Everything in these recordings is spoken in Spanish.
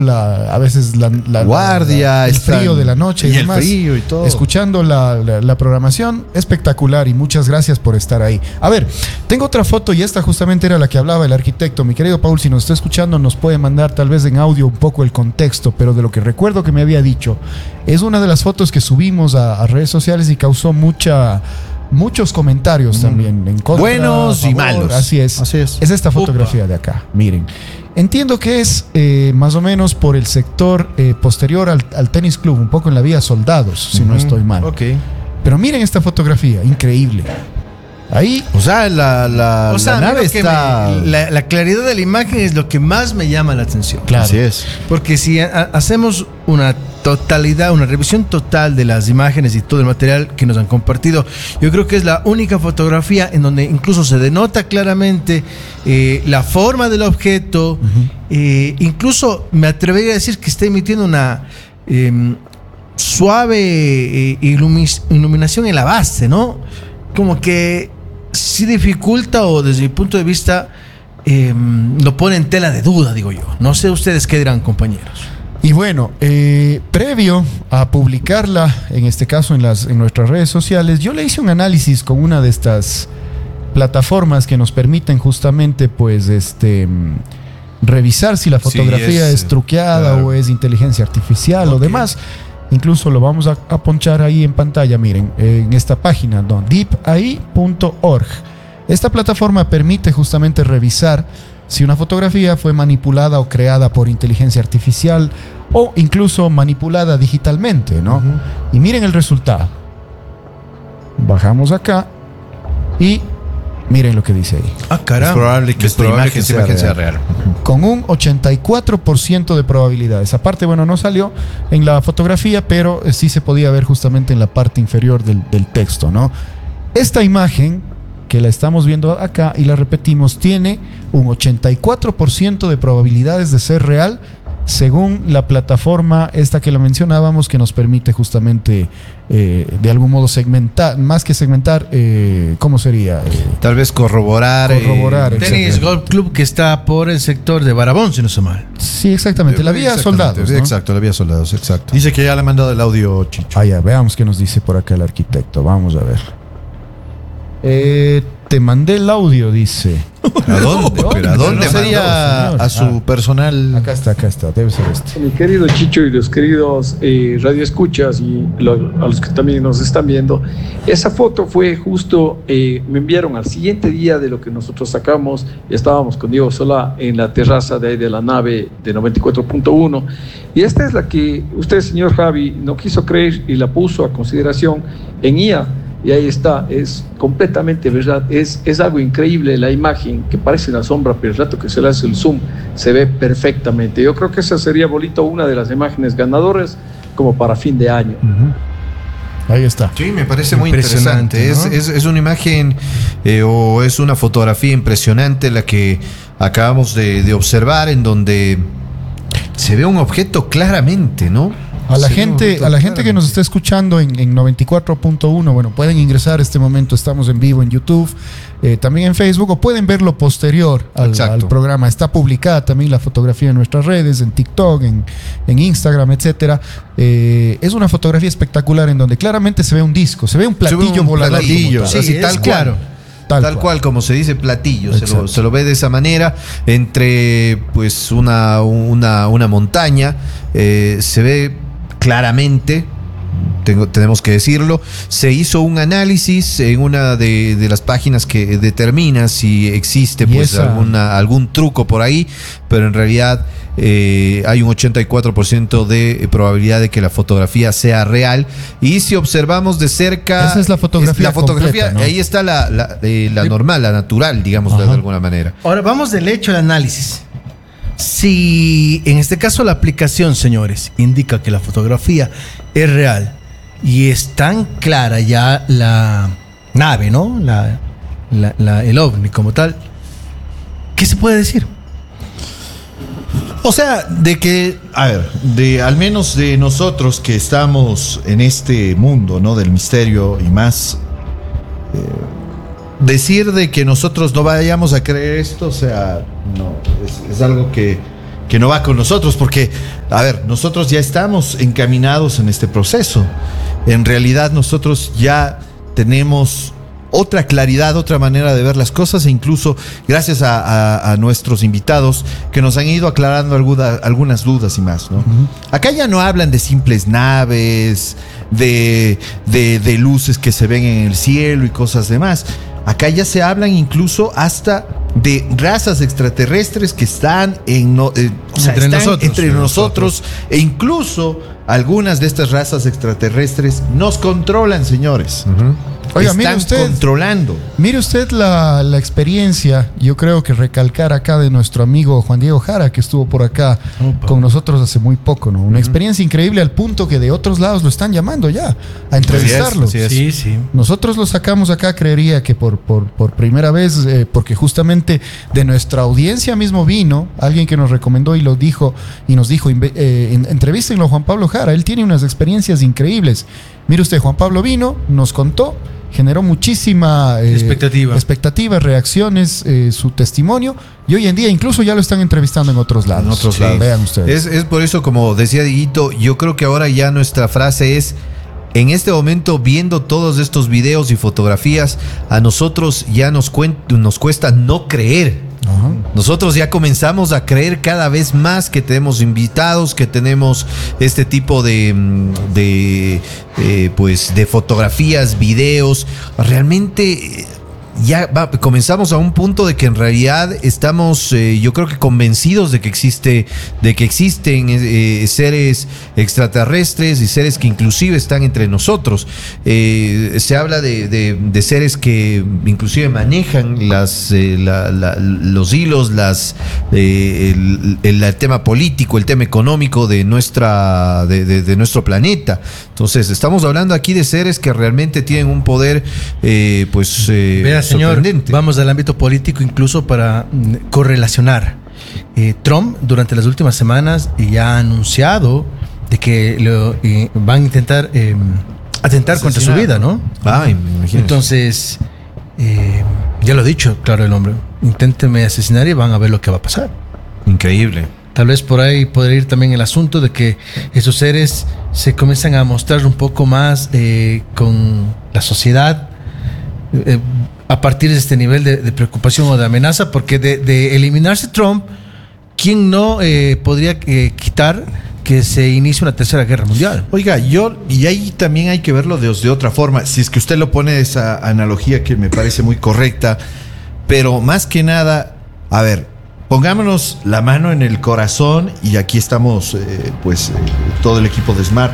a veces la guardia, el frío de la noche y demás, el frío y todo. escuchando la programación, espectacular, y muchas gracias por estar ahí. A ver, tengo otra foto, y esta justamente era la que hablaba el arquitecto. Mi querido Paul, si nos está escuchando, nos puede mandar tal vez en audio un poco el contexto, pero de lo que recuerdo que me había dicho, es una de las fotos que subimos a redes sociales y causó muchos comentarios también en contra, buenos y malos. Así es. Es esta fotografía de acá, miren. Entiendo que es más o menos por el sector posterior al tenis club, un poco en la vía Soldados, si no estoy mal. Okay. Pero miren esta fotografía, increíble. Ahí. O sea, la nave está. La claridad de la imagen es lo que más me llama la atención. Claro. Así es. Porque si hacemos una revisión total de las imágenes y todo el material que nos han compartido, yo creo que es la única fotografía en donde incluso se denota claramente la forma del objeto. Incluso me atrevería a decir que está emitiendo una suave iluminación en la base, ¿no? Como que sí dificulta, o desde mi punto de vista lo pone en tela de duda, digo yo. No sé ustedes qué dirán, compañeros. Y bueno, previo a publicarla, en este caso en nuestras redes sociales, yo le hice un análisis con una de estas plataformas que nos permiten justamente pues revisar si la fotografía es truqueada, claro, o es inteligencia artificial, o demás. Incluso lo vamos a ponchar ahí en pantalla, miren, en esta página, ¿no? deepai.org. Esta plataforma permite justamente revisar si una fotografía fue manipulada o creada por inteligencia artificial, o incluso manipulada digitalmente, ¿no? Y miren el resultado. Bajamos acá y miren lo que dice ahí. Caramba. Es probable que esta imagen sea real. Con un 84% de probabilidades. Aparte, bueno, no salió en la fotografía, pero sí se podía ver justamente en la parte inferior del texto, ¿no? Esta imagen que la estamos viendo acá y la repetimos, tiene un 84% de probabilidades de ser real, según la plataforma esta que la mencionábamos, que nos permite justamente de algún modo segmentar, más que segmentar, ¿cómo sería? Tal vez corroborar. Tenis Golf Club, que está por el sector de Barabón, si no sé mal. Sí, exactamente, la vía Soldados, ¿no? Exacto, la vía Soldados, exacto. Dice que ya le ha mandado el audio, Chicho. Ah, ya, veamos qué nos dice por acá el arquitecto, vamos a ver. Te mandé el audio, dice. ¿A dónde? ¿Pero a dónde? No sería a su personal. Acá está, debe ser este. Mi querido Chicho y los queridos radioescuchas y a los que también nos están viendo, esa foto fue justo, me enviaron al siguiente día de lo que nosotros sacamos. Estábamos con Diego Solá en la terraza de ahí de la nave de 94.1, y esta es la que usted, señor Javi, no quiso creer y la puso a consideración en IA. Y ahí está, es completamente verdad, es algo increíble la imagen, que parece una sombra, pero el rato que se le hace el zoom se ve perfectamente. Yo creo que esa sería, Bolito, una de las imágenes ganadoras como para fin de año. Ahí está. Sí, me parece muy interesante, ¿no? Es una imagen o es una fotografía impresionante la que acabamos de observar, en donde se ve un objeto claramente, ¿no? A la gente que nos está escuchando en 94.1, bueno, pueden ingresar este momento, estamos en vivo en YouTube, también en Facebook, o pueden verlo posterior al programa. Está publicada también la fotografía en nuestras redes, en TikTok, en Instagram, etcétera. Es una fotografía espectacular en donde claramente se ve un disco, se ve un platillo volador. Sí, así, tal cual. Tal cual, como se dice, platillo. Se lo ve de esa manera, entre pues una montaña. Se ve claramente, tenemos que decirlo. Se hizo un análisis en una de las páginas que determina si existe pues algún truco por ahí, pero en realidad hay un 84% de probabilidad de que la fotografía sea real. Y si observamos de cerca, esa es la fotografía completa, ¿no? Ahí está la normal, la natural, digamos, de alguna manera. Ahora vamos del hecho al análisis. Si en este caso la aplicación, señores, indica que la fotografía es real y es tan clara ya la nave, ¿no? El ovni como tal, ¿qué se puede decir? O sea, de que, a ver, al menos de nosotros que estamos en este mundo, ¿no? Del misterio y más, decir de que nosotros no vayamos a creer esto, o sea, no, es algo que no va con nosotros, porque, a ver, nosotros ya estamos encaminados en este proceso. En realidad nosotros ya tenemos otra claridad, otra manera de ver las cosas, e incluso gracias a nuestros invitados que nos han ido aclarando algunas dudas y más, ¿no? Uh-huh. Acá ya no hablan de simples naves, de luces que se ven en el cielo y cosas demás. Acá ya se hablan incluso hasta de razas extraterrestres que están entre nosotros, e incluso algunas de estas razas extraterrestres nos controlan, señores. Uh-huh. Oiga, están controlando. Mire usted la experiencia, yo creo que recalcar acá de nuestro amigo Juan Diego Jara, que estuvo por acá con nosotros hace muy poco, ¿no? Una experiencia increíble al punto que de otros lados lo están llamando ya a entrevistarlo. Así es. Sí. Nosotros lo sacamos acá, creería que por primera vez, porque justamente de nuestra audiencia mismo vino alguien que nos recomendó y nos dijo, entrevístenlo a Juan Pablo Jara, él tiene unas experiencias increíbles. Mire usted, Juan Pablo vino, nos contó, generó muchísima expectativa, reacciones, su testimonio, y hoy en día incluso ya lo están entrevistando en otros lados. Vean ustedes. Es por eso, como decía Dieguito, yo creo que ahora ya nuestra frase es: en este momento, viendo todos estos videos y fotografías, a nosotros ya nos cuesta no creer. Uh-huh. Nosotros ya comenzamos a creer cada vez más que tenemos invitados, que tenemos este tipo de fotografías, videos. Realmente comenzamos a un punto de que en realidad estamos, yo creo que convencidos de que existen seres extraterrestres y seres que inclusive están entre nosotros. Se habla de seres que inclusive manejan los hilos, el tema político, el tema económico de nuestro planeta. Entonces estamos hablando aquí de seres que realmente tienen un poder Vea, señor, vamos al ámbito político incluso para correlacionar. Trump durante las últimas semanas ya ha anunciado de que van a intentar atentar contra su vida, ¿no? Entonces, ya lo ha dicho, claro, el hombre. Inténtenme asesinar y van a ver lo que va a pasar. Increíble. Tal vez por ahí podría ir también el asunto de que esos seres se comienzan a mostrar un poco más con la sociedad, a partir de este nivel de preocupación o de amenaza, porque de eliminarse Trump, ¿quién no podría quitar que se inicie una tercera guerra mundial? Oiga, y ahí también hay que verlo de otra forma, si es que usted lo pone de esa analogía que me parece muy correcta, pero más que nada, a ver, pongámonos la mano en el corazón, y aquí estamos todo el equipo de Smart,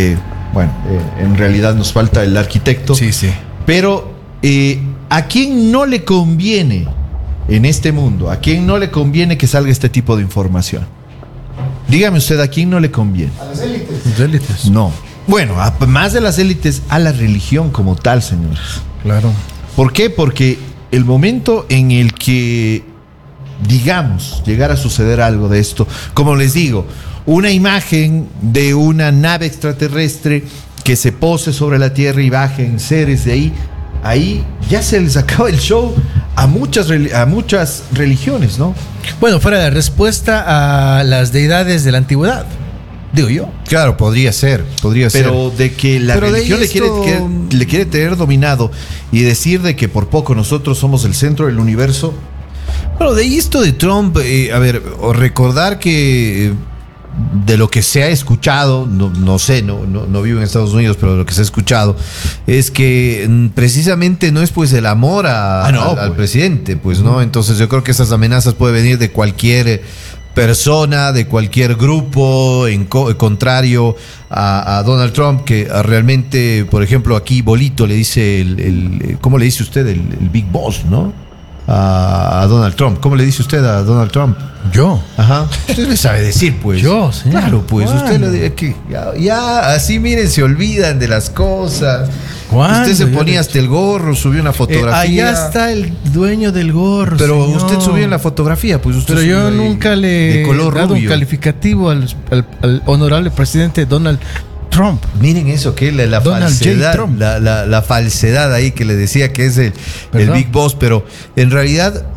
en realidad nos falta el arquitecto, sí, pero ¿a quién no le conviene en este mundo? ¿A quién no le conviene que salga este tipo de información? Dígame usted, ¿a quién no le conviene? A las élites. Las élites. No. Bueno, más de las élites, a la religión como tal, señores. Claro. ¿Por qué? Porque el momento en el que, digamos, llegara a suceder algo de esto, como les digo, una imagen de una nave extraterrestre que se pose sobre la Tierra y bajen seres de ahí ya se les acaba el show a muchas religiones, ¿no? Bueno, fuera la respuesta a las deidades de la antigüedad, digo yo. Claro, podría ser. Pero de que la religión le quiere tener dominado y decir de que por poco nosotros somos el centro del universo. Bueno, de esto de Trump, recordar que de lo que se ha escuchado, no sé, no vivo en Estados Unidos, pero lo que se ha escuchado es que precisamente no es pues el amor al presidente, pues, ¿no? Entonces yo creo que esas amenazas pueden venir de cualquier persona, de cualquier grupo contrario a Donald Trump, que realmente, por ejemplo, aquí Bolito le dice ¿cómo le dice usted? El Big Boss, ¿no? A Donald Trump. ¿Cómo le dice usted a Donald Trump? Yo. Ajá. Usted le sabe decir, pues. Yo, señor. Claro, pues. ¿Cuándo? Usted le dice que ya así, miren, se olvidan de las cosas. ¿Cuándo? Usted se ponía hasta el gorro, subió una fotografía. Allá está el dueño del gorro. Pero señor. Usted subió en la fotografía, pues usted. Pero yo nunca le he dado un calificativo al honorable presidente Donald Trump. Miren eso, que la falsedad, la falsedad ahí que le decía que es el Big Boss, pero en realidad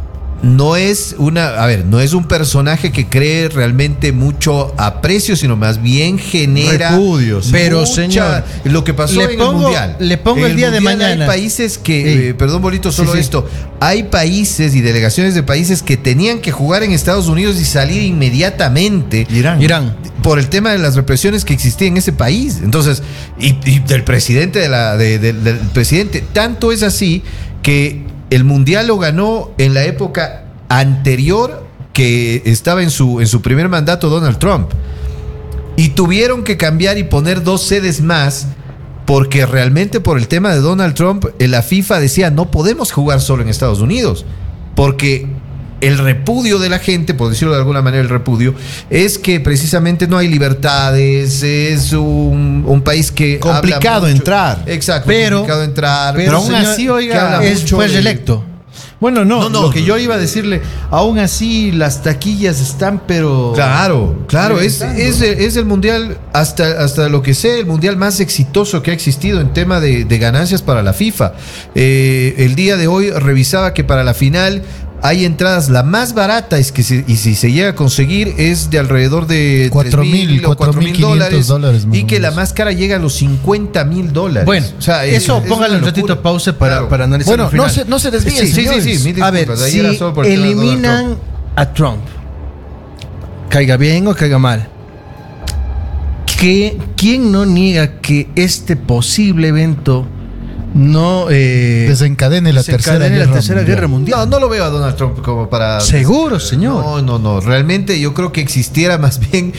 no es un personaje que cree realmente mucho aprecio, sino más bien genera repudios. Pero señor, lo que pasó en el Mundial. Le pongo el día de mañana. Hay países que, perdón, Bolito, solo esto. Hay países y delegaciones de países que tenían que jugar en Estados Unidos y salir inmediatamente. Irán. Por el tema de las represiones que existían en ese país. Entonces, y del presidente del presidente. Tanto es así que el Mundial lo ganó en la época anterior que estaba en su primer mandato Donald Trump. Y tuvieron que cambiar y poner 2 sedes más porque realmente por el tema de Donald Trump, la FIFA decía no podemos jugar solo en Estados Unidos. Porque el repudio de la gente, por decirlo de alguna manera, el repudio, es que precisamente no hay libertades, es un país que complicado entrar. Exacto, complicado entrar. Pero aún así, oiga, fue reelecto. Bueno, no, lo que yo iba a decirle, aún así las taquillas están, pero... Claro, es el mundial, hasta lo que sé, el mundial más exitoso que ha existido en tema de ganancias para la FIFA. El día de hoy revisaba que para la final hay entradas, la más barata y si se llega a conseguir es de alrededor de $4,000 o $4,500 y que la más cara llega a los $50,000. Bueno, o sea, eso póngale un ratito pausa para analizar. Bueno, no se desvíen. Sí. A ver, si eliminan a Trump, caiga bien o caiga mal, ¿quién no niega que este posible evento no desencadene la tercera guerra mundial? No lo veo a Donald Trump como para... Seguro, señor. No. Realmente yo creo que existiera más bien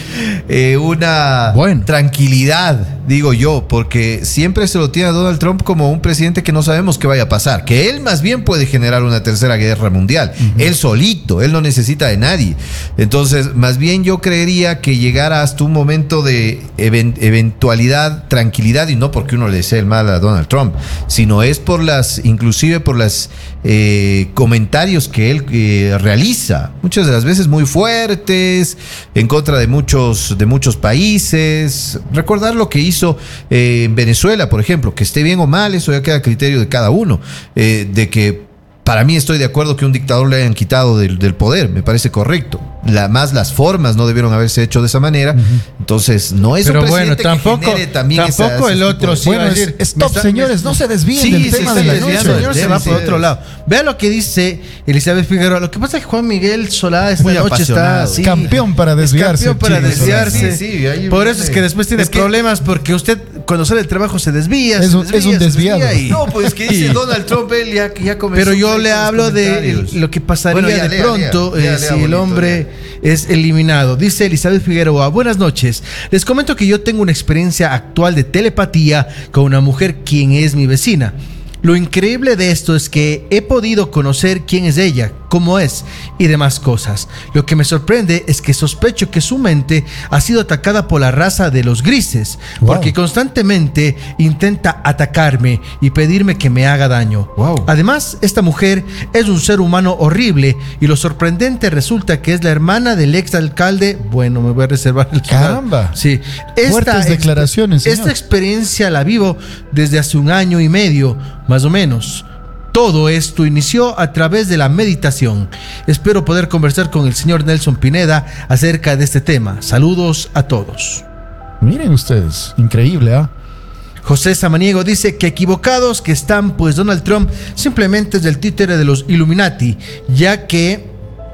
una tranquilidad, digo yo, porque siempre se lo tiene a Donald Trump como un presidente que no sabemos qué vaya a pasar, que él más bien puede generar una tercera guerra mundial, él solito, él no necesita de nadie. Entonces, más bien yo creería que llegara hasta un momento de eventualidad, tranquilidad, y no porque uno le desee el mal a Donald Trump, sino es inclusive por los comentarios que él realiza, muchas de las veces muy fuertes, en contra de muchos países. Recordar lo que hizo en Venezuela, por ejemplo, que esté bien o mal, eso ya queda a criterio de cada uno, de que para mí estoy de acuerdo que un dictador le hayan quitado del poder, me parece correcto. Más las formas no debieron haberse hecho de esa manera. Entonces, no es pero un presidente bueno, que genere también tampoco el otro sí va a decir, stop, señores, no se desvíen del tema de la noche. Señor se va por otro lado. Vea lo que dice Elizabeth Figueroa. Lo que pasa es que Juan Miguel Solá esta noche está así, campeón para desviarse. Sí, por eso es que después tiene problemas, porque usted cuando sale del trabajo se desvía. Es un desviado. No, pues que dice Donald Trump, él ya comenzó. Pero yo le hablo de lo que pasaría de pronto si el hombre es eliminado. Dice Elizabeth Figueroa: buenas noches, les comento que yo tengo una experiencia actual de telepatía con una mujer quien es mi vecina. Lo increíble de esto es que he podido conocer quién es ella, cómo es y demás cosas. Lo que me sorprende es que sospecho que su mente ha sido atacada por la raza de los grises, porque constantemente intenta atacarme y pedirme que me haga daño. Además, esta mujer es un ser humano horrible y lo sorprendente resulta que es la hermana del ex alcalde. Bueno, me voy a reservar el caramba. Sí. Fuertes declaraciones, señor. Esta experiencia la vivo desde hace 1 año y medio, más o menos. Todo esto inició a través de la meditación. Espero poder conversar con el señor Nelson Pineda acerca de este tema. Saludos a todos. Miren ustedes, increíble, ¿ah? José Samaniego dice que equivocados que están, pues Donald Trump simplemente es del títere de los Illuminati, ya que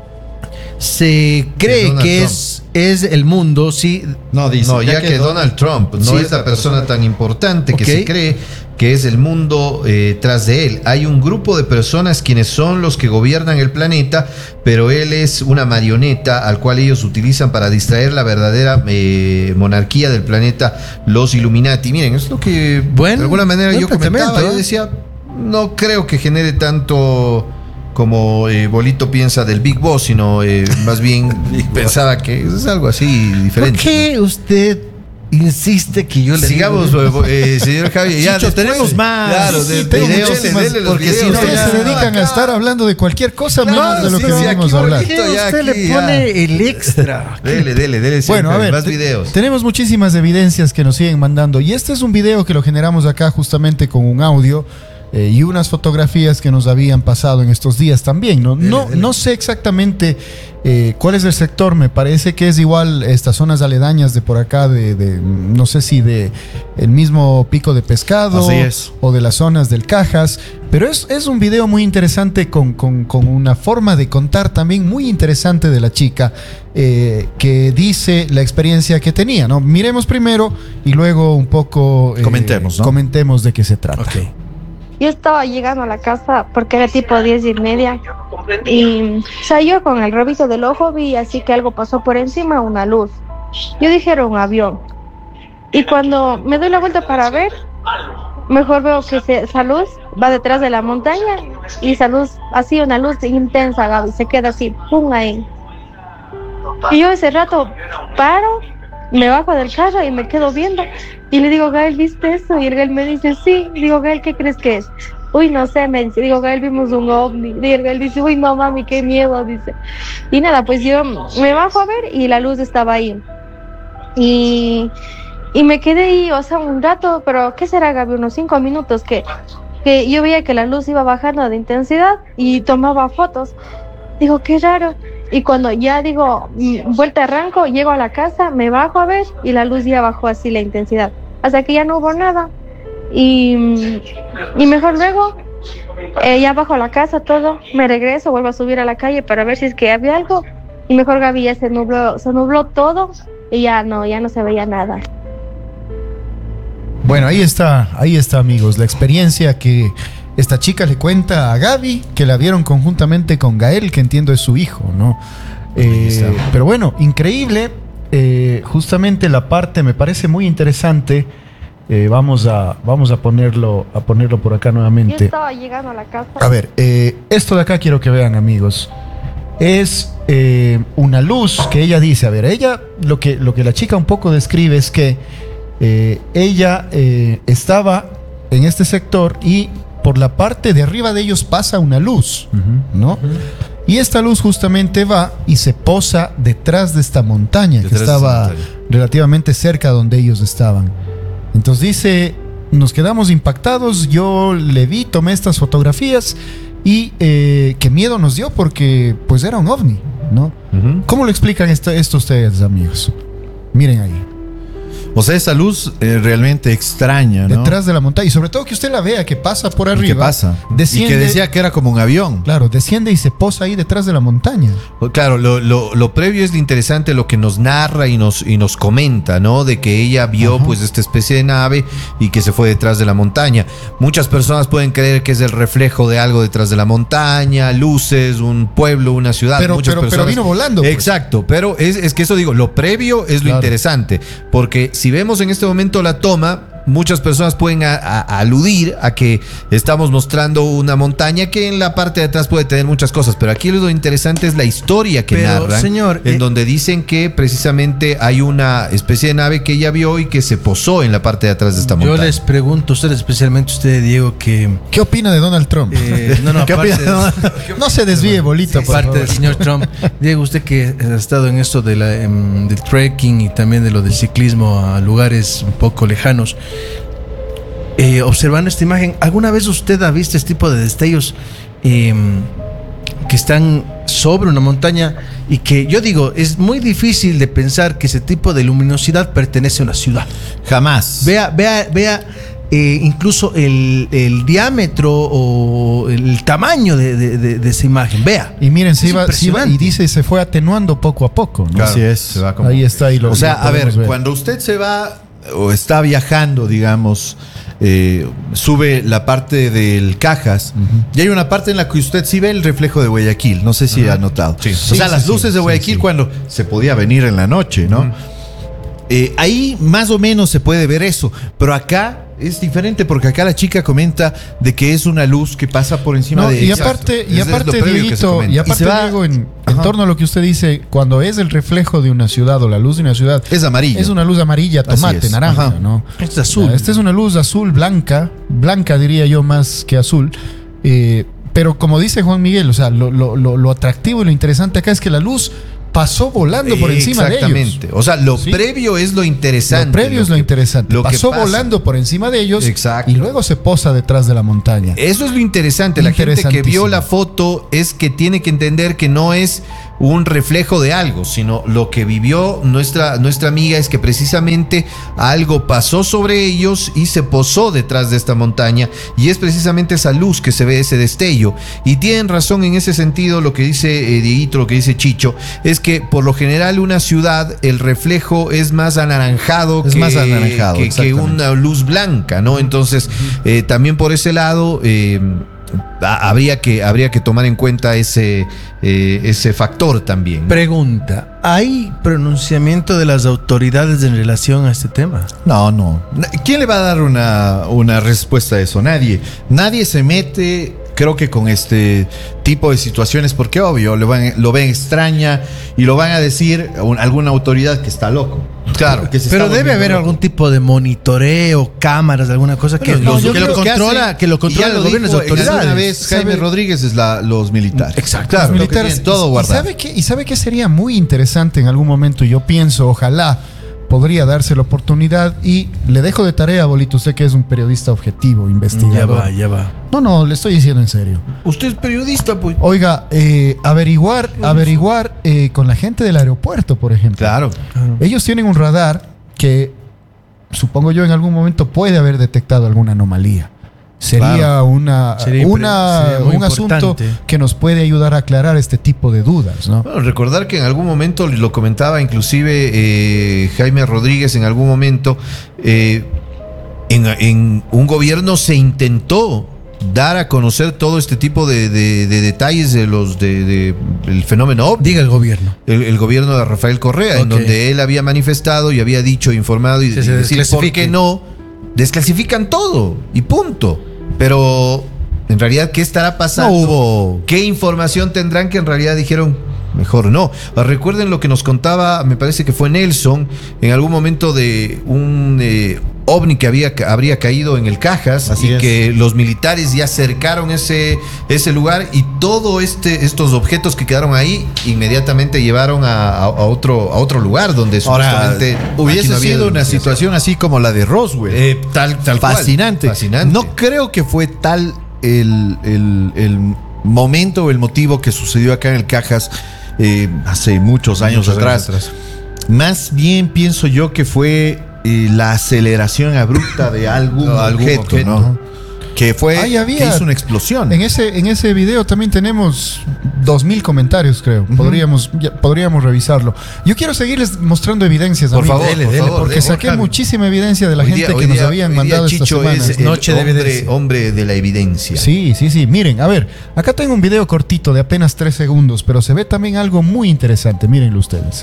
se cree que es el mundo, sí. No, dice, no, ya que Donald Trump no es la persona tan importante que se cree que es el mundo tras de él. Hay un grupo de personas quienes son los que gobiernan el planeta, pero él es una marioneta al cual ellos utilizan para distraer la verdadera monarquía del planeta, los Illuminati. Miren, es lo que de alguna manera yo comentaba. Yo decía, no creo que genere tanto como Bolito piensa del Big Boss, sino más bien pensaba que es algo así diferente. ¿Por qué usted insiste que yo le sigamos, señor Javier? Ya Chicho, tenemos más. Claro, videos, porque si ustedes se dedican a estar hablando de cualquier cosa menos de lo que venimos a hablar. Usted le pone el extra. Dele. Bueno, a ver, más videos. Tenemos muchísimas evidencias que nos siguen mandando, y este es un video que lo generamos acá justamente con un audio y unas fotografías que nos habían pasado en estos días también. No sé exactamente cuál es el sector, me parece que es igual estas zonas aledañas de por acá, no sé si de el mismo Pico de Pescado o de las zonas del Cajas, pero es un video muy interesante con una forma de contar también muy interesante de la chica, que dice la experiencia que tenía, ¿no? Miremos primero y luego un poco comentemos de qué se trata. Okay. Yo estaba llegando a la casa porque era tipo 10:30 y yo con el revito del ojo vi así que algo pasó por encima, una luz. Yo dije era un avión. Y cuando me doy la vuelta para ver, mejor veo que esa luz va detrás de la montaña y esa luz, así una luz intensa, Gaby, se queda así, pum, ahí. Y yo ese rato paro, me bajo del carro y me quedo viendo. Y le digo, Gael, ¿viste eso? Y el Gael me dice, sí. Digo, Gael, ¿qué crees que es? Uy, no sé, me dice. Digo, Gael, vimos un ovni. Y el Gael dice, uy, no, mami, qué miedo, dice. Y nada, pues yo me bajo a ver y la luz estaba ahí. Y me quedé ahí, o sea, un rato, pero ¿qué será, Gaby? Unos 5 minutos que yo veía que la luz iba bajando de intensidad y tomaba fotos. Digo, qué raro. Y cuando ya digo, vuelta arranco, llego a la casa, me bajo a ver y la luz ya bajó así la intensidad. Hasta que ya no hubo nada. Y mejor luego, ya bajo a la casa todo, me regreso, vuelvo a subir a la calle para ver si es que había algo. Y mejor, Gaby, ya se nubló todo y ya no se veía nada. Bueno, ahí está, amigos, la experiencia que esta chica le cuenta a Gaby, que la vieron conjuntamente con Gael, que entiendo es su hijo, ¿no? Pero bueno, increíble. Justamente la parte me parece muy interesante. Vamos a ponerlo por acá nuevamente. Yo estaba llegando a la casa. A ver, esto de acá quiero que vean, amigos. Es una luz que ella dice. A ver, ella lo que la chica un poco describe es que ella estaba en este sector y por la parte de arriba de ellos pasa una luz, ¿no? Y esta luz justamente va y se posa detrás de esta montaña, que estaba relativamente cerca donde ellos estaban. Entonces dice, nos quedamos impactados, yo le vi, tomé estas fotografías y qué miedo nos dio porque pues era un ovni, ¿no? ¿Cómo lo explican esto ustedes, amigos? Miren ahí. O sea, esa luz realmente extraña, ¿no? Detrás de la montaña. Y sobre todo que usted la vea, que pasa por arriba. ¿Qué pasa? Desciende, y que decía que era como un avión. Claro, desciende y se posa ahí detrás de la montaña. Claro, lo previo es lo interesante, lo que nos narra y nos comenta, ¿no? De que ella vio pues esta especie de nave y que se fue detrás de la montaña. Muchas personas pueden creer que es el reflejo de algo detrás de la montaña, luces, un pueblo, una ciudad. Pero vino volando. Pues. Exacto, pero es que eso digo, lo previo es lo interesante, porque si vemos en este momento la toma, muchas personas pueden aludir a que estamos mostrando una montaña que en la parte de atrás puede tener muchas cosas, pero aquí lo interesante es la historia que narran, señor, en donde dicen que precisamente hay una especie de nave que ella vio y que se posó en la parte de atrás de esta montaña. Yo les pregunto a ustedes, especialmente usted, Diego, ¿qué opina de Donald Trump? ¿Qué opina de Donald Trump? No se desvíe, bolito, por parte del señor Trump. Diego, usted que ha estado en esto de del trekking y también de lo del ciclismo a lugares un poco lejanos, observando esta imagen, ¿alguna vez usted ha visto este tipo de destellos que están sobre una montaña y que yo digo, es muy difícil de pensar que ese tipo de luminosidad pertenece a una ciudad? Jamás. Vea incluso el diámetro o el tamaño de esa imagen. Vea. Y miren, se iba y dice se fue atenuando poco a poco, ¿no? Claro, así es. Se va como... Ahí está. O sea, a ver, cuando usted se va o está viajando, digamos, sube la parte del Cajas y hay una parte en la que usted sí ve el reflejo de Guayaquil. No sé si ha notado. Sí. O sea, las luces de Guayaquil cuando se podía venir en la noche, ¿no? Ahí más o menos se puede ver eso, pero acá es diferente porque acá la chica comenta de que es una luz que pasa por encima de... Y aparte, Dieguito, Diego, en torno a lo que usted dice, cuando es el reflejo de una ciudad o la luz de una ciudad... Es amarilla. Es una luz amarilla, tomate, naranja, ¿no? Es azul. Esta es una luz azul, blanca diría yo más que azul. Pero como dice Juan Miguel, o sea, lo atractivo y lo interesante acá es que la luz pasó volando por encima de ellos. Exactamente. O sea, lo previo es lo interesante. Lo previo es lo interesante. Pasó volando por encima de ellos. Exacto. Y luego se posa detrás de la montaña. Eso es lo interesante. La gente que vio la foto es que tiene que entender que no es un reflejo de algo, sino lo que vivió nuestra amiga es que precisamente algo pasó sobre ellos y se posó detrás de esta montaña, y es precisamente esa luz que se ve, ese destello. Y tienen razón en ese sentido lo que dice Dieguito, lo que dice Chicho, es que por lo general una ciudad, el reflejo es más anaranjado, que una luz blanca, ¿no? Entonces, también por ese lado habría que tomar en cuenta ese factor también. Pregunta: ¿hay pronunciamiento de las autoridades en relación a este tema? No. ¿Quién le va a dar una respuesta a eso? Nadie se mete, creo que con este tipo de situaciones, porque obvio lo ven extraña y lo van a decir alguna autoridad que está loco. Claro, pero debe haber algún tipo de monitoreo, cámaras, alguna cosa que lo controla el gobierno, las autoridades. Una vez Jaime Rodríguez es los militares. Exacto. Claro, los militares todo guardado. ¿Y sabe qué sería muy interesante en algún momento? Yo pienso, ojalá podría darse la oportunidad, y le dejo de tarea, Bolito, usted que es un periodista objetivo, investigador. Ya va. No, le estoy diciendo en serio. Usted es periodista, pues. Oiga, averiguar con la gente del aeropuerto, por ejemplo. Claro. Ellos tienen un radar que, supongo yo, en algún momento puede haber detectado alguna anomalía. Sería un asunto que nos puede ayudar a aclarar este tipo de dudas, ¿no? Bueno, recordar que en algún momento, lo comentaba inclusive Jaime Rodríguez, en algún momento en un gobierno se intentó dar a conocer todo este tipo de detalles del fenómeno OVNI. Diga el gobierno. El gobierno de Rafael Correa, en donde él había manifestado y había dicho, informado y decir, ¿por qué no? Desclasifican todo y punto. Pero en realidad, ¿qué estará pasando? No hubo. ¿Qué información tendrán que en realidad dijeron mejor no? Recuerden lo que nos contaba, me parece que fue Nelson, en algún momento, de un ovni que habría caído en el Cajas. Así que los militares ya cercaron ese lugar, y todos estos objetos que quedaron ahí inmediatamente llevaron a otro lugar donde supuestamente hubiese sido una situación así como la de Roswell. Tal Fascinante. Fascinante. No creo que fue tal el momento o el motivo que sucedió acá en el Cajas hace muchos años atrás. Más bien pienso yo que fue la aceleración abrupta de algún objeto, ¿no? Que hizo una explosión. En ese video también tenemos 2,000 comentarios, creo. Podríamos revisarlo. Yo quiero seguirles mostrando evidencias. Por favor, porque saqué muchísima evidencia de la gente que nos habían mandado esta semana. Es noche de hombre de la evidencia. Sí. Miren, a ver, acá tengo un video cortito de apenas 3 segundos, pero se ve también algo muy interesante. Mírenlo ustedes.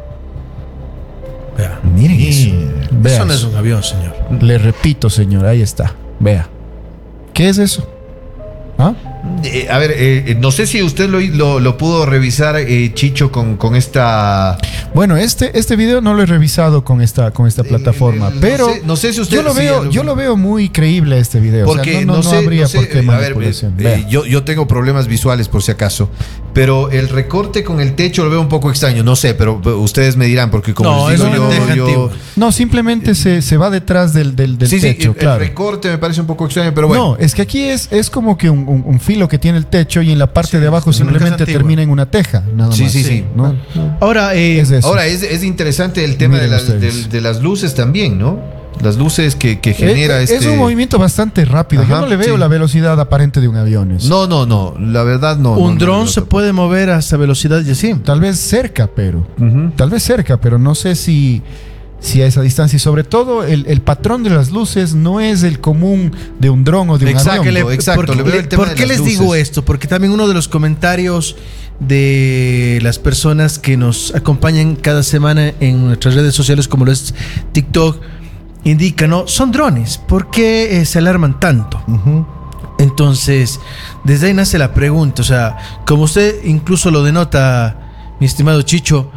Vea. Miren eso. Eso no es un avión, señor. Le repito, señor, ahí está. Vea. ¿Qué es eso? ¿Ah? A ver, no sé si usted lo pudo revisar, Chicho, con esta... Bueno, este video no lo he revisado con esta plataforma, pero no sé si usted... Yo lo veo muy creíble este video. Porque o sea, no habría por qué manipulación. Yo tengo problemas visuales, por si acaso, pero el recorte con el techo lo veo un poco extraño. No sé, pero ustedes me dirán, porque como les digo yo... No, simplemente se va detrás del techo, claro. El recorte me parece un poco extraño, pero bueno. No, es que aquí es como que un filo que tiene el techo, y en la parte de abajo simplemente termina en una teja, nada más. Sí. ¿no? Ahora, es interesante el tema de las luces también, ¿no? Las luces que genera es un movimiento bastante rápido. Yo no le veo la velocidad aparente de un avión. No, la verdad no. Un dron se puede mover a esa velocidad y así. Tal vez cerca, pero no sé si a esa distancia. Y sobre todo, el patrón de las luces no es el común de un dron o de un avión. Exacto. ¿Por qué les digo esto? Porque también uno de los comentarios de las personas que nos acompañan cada semana en nuestras redes sociales, como lo es TikTok, indica, ¿no? Son drones. ¿Por qué se alarman tanto? Entonces, desde ahí nace la pregunta. O sea, como usted incluso lo denota, mi estimado Chicho,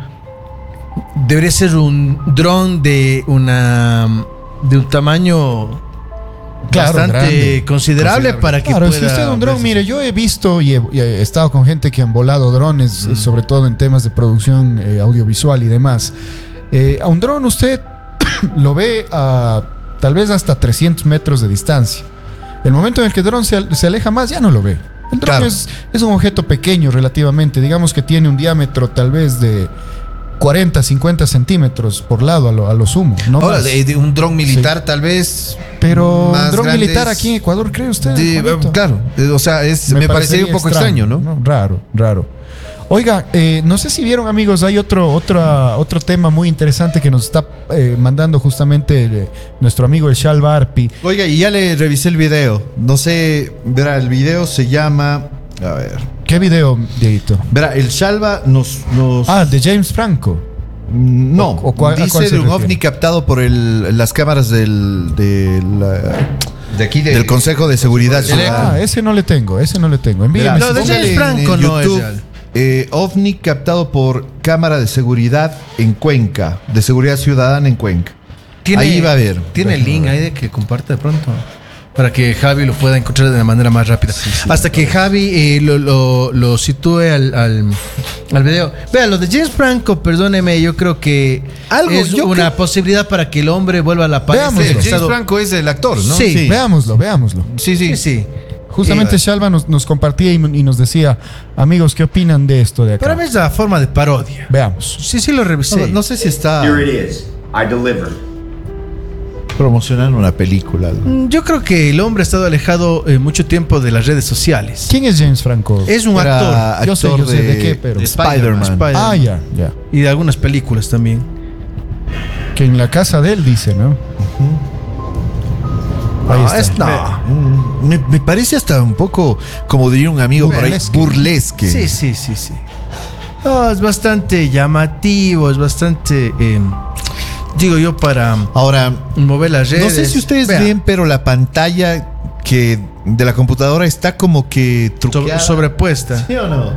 debería ser un dron de un tamaño Claro, bastante grande. considerable para que Claro, pueda si usted un dron, verse. mire, yo he visto y he estado con gente que han volado drones, sobre todo en temas de producción audiovisual y demás. A un dron usted lo ve a tal vez hasta 300 metros de distancia. El momento en el que el dron se aleja más, ya no lo ve. El dron Claro. es un objeto pequeño relativamente, digamos que tiene un diámetro tal vez de 40, 50 centímetros por lado a lo sumo. No Ahora, más. de un dron militar tal vez. Pero un más dron grandes- militar aquí en Ecuador, ¿cree usted? Juanito? Claro, o sea, me parecería un poco extraño, ¿no? Raro. Oiga, no sé si vieron, amigos, hay otro tema muy interesante que nos está mandando justamente nuestro amigo el Shalva Arpi. Oiga, y ya le revisé el video. No sé, verá, el video se llama. A ver. ¿Qué video, Dieguito? Verá, el Shalva nos. Ah, de James Franco. No, ¿A cuál dice se de un refiere? ovni captado por las cámaras De aquí del Consejo de Seguridad Ciudadana. Ah, ese no le tengo. Envíeme. Verá, Lo de póngale James Franco en no es YouTube, real. ovni captado por cámara de seguridad en Cuenca, de seguridad ciudadana en Cuenca. Ahí va a ver. Tiene el link ahí de que comparte de pronto. Para que Javi lo pueda encontrar de la manera más rápida. Hasta que Javi lo sitúe al video. Vea, lo de James Franco, perdóneme, yo creo que es una posibilidad para que el hombre vuelva a la paz. Veámoslo. James Franco es el actor, ¿no? Sí. Veámoslo. Sí. Justamente Shalva nos compartía y nos decía, amigos, ¿qué opinan de esto de acá? Para mí es la forma de parodia. Veamos. Sí, lo revisé. No sé si está Here it is. I delivered. promocionando una película. Yo creo que el hombre ha estado alejado mucho tiempo de las redes sociales. ¿Quién es James Franco? Es un Era actor. Yo sé de qué, pero... de Spider-Man. Spider-Man. Ah, ya. Y de algunas películas también. Que en la casa de él dice, ¿no? Ahí está. Me parece hasta un poco, como diría un amigo por ahí, burlesque. Sí. No, es bastante llamativo, es bastante, digo yo, para Ahora, mover las redes. no sé si ustedes Vea, ven, pero la pantalla que de la computadora está como que truqueada. sobrepuesta. ¿Sí o no?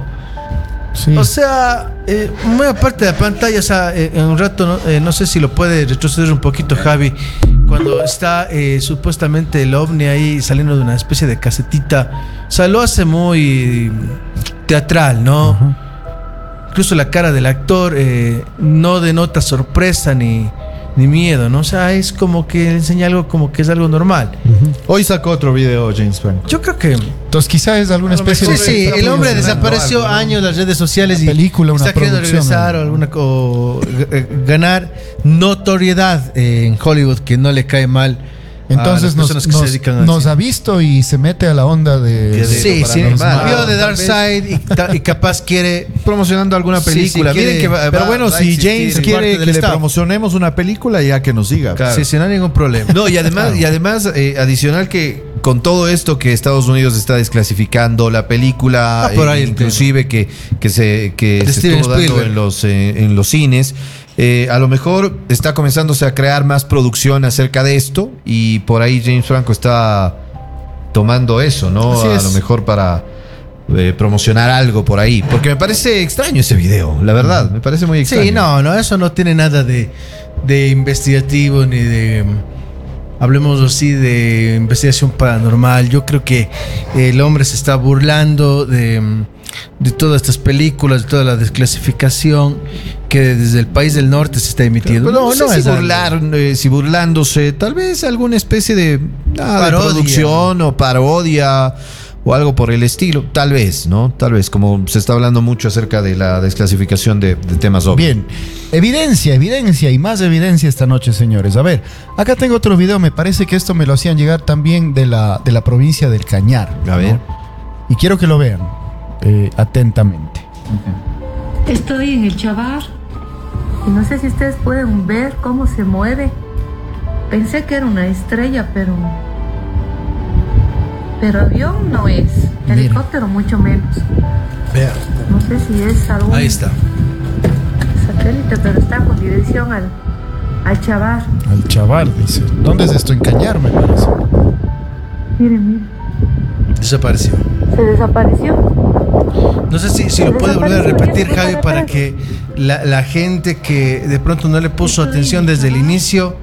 Sí. O sea, muy aparte de la pantalla, o sea, en un rato, no sé si lo puede retroceder un poquito, Javi, cuando está supuestamente el ovni ahí saliendo de una especie de casetita, o sea, lo hace muy teatral, ¿no? Ajá. Incluso la cara del actor no denota sorpresa ni miedo, ¿no? O sea, es como que enseña algo como que es algo normal. Hoy sacó otro video James Franco. Yo creo que... Entonces quizá es alguna especie de... Sí, el hombre promocionando desapareció algo, ¿no? años de las redes sociales Una y película, una está queriendo producción, regresar o ganar notoriedad en Hollywood, que no le cae mal. Entonces a las personas que se dedican al nos cine. ha visto y se mete a la onda de... Sí, paranormal. vio de Tal Dark vez- Side y capaz quiere... Promocionando alguna Sí, película. sí, quiere- Miren que va- Pero va- bueno, va a si existir James en quiere parte que del le staff. promocionemos una película, ya que nos diga. Claro. Sí, no hay ningún problema. No, y además, adicional que con todo esto que Estados Unidos está desclasificando la película, por ahí el inclusive que se Steven estuvo dando Spielberg. en los cines, a lo mejor está comenzándose a crear más producción acerca de esto y por ahí James Franco está tomando eso, ¿no? Así A es. lo mejor para promocionar algo por ahí, porque me parece extraño ese video, la verdad, me parece muy extraño. Sí, no, eso no tiene nada de investigativo ni de, hablemos así, de investigación paranormal. Yo creo que el hombre se está burlando de todas estas películas, de toda la desclasificación que desde el país del norte se está emitiendo. Pero no sé si, es algo- si burlándose, tal vez alguna especie de Parodia. producción o parodia o algo por el estilo, tal vez, ¿no? Tal vez, como se está hablando mucho acerca de la desclasificación de temas obvios. Bien, evidencia y más evidencia esta noche, señores. A ver, acá tengo otro video, me parece que esto me lo hacían llegar también de la provincia del Cañar. A ver. ¿no? Y quiero que lo vean atentamente. Estoy en el Chavar y no sé si ustedes pueden ver cómo se mueve. Pensé que era una estrella, pero avión no es. Helicóptero mucho menos. Vea, No sé si es algún ahí está. satélite, pero está con dirección al Chavar. Al chaval, dice. ¿Dónde es esto? En Cañar, me parece. Miren. Desapareció. Se desapareció. No sé si lo puede volver a repetir, Javi, para que la gente que de pronto no le puso atención desde el inicio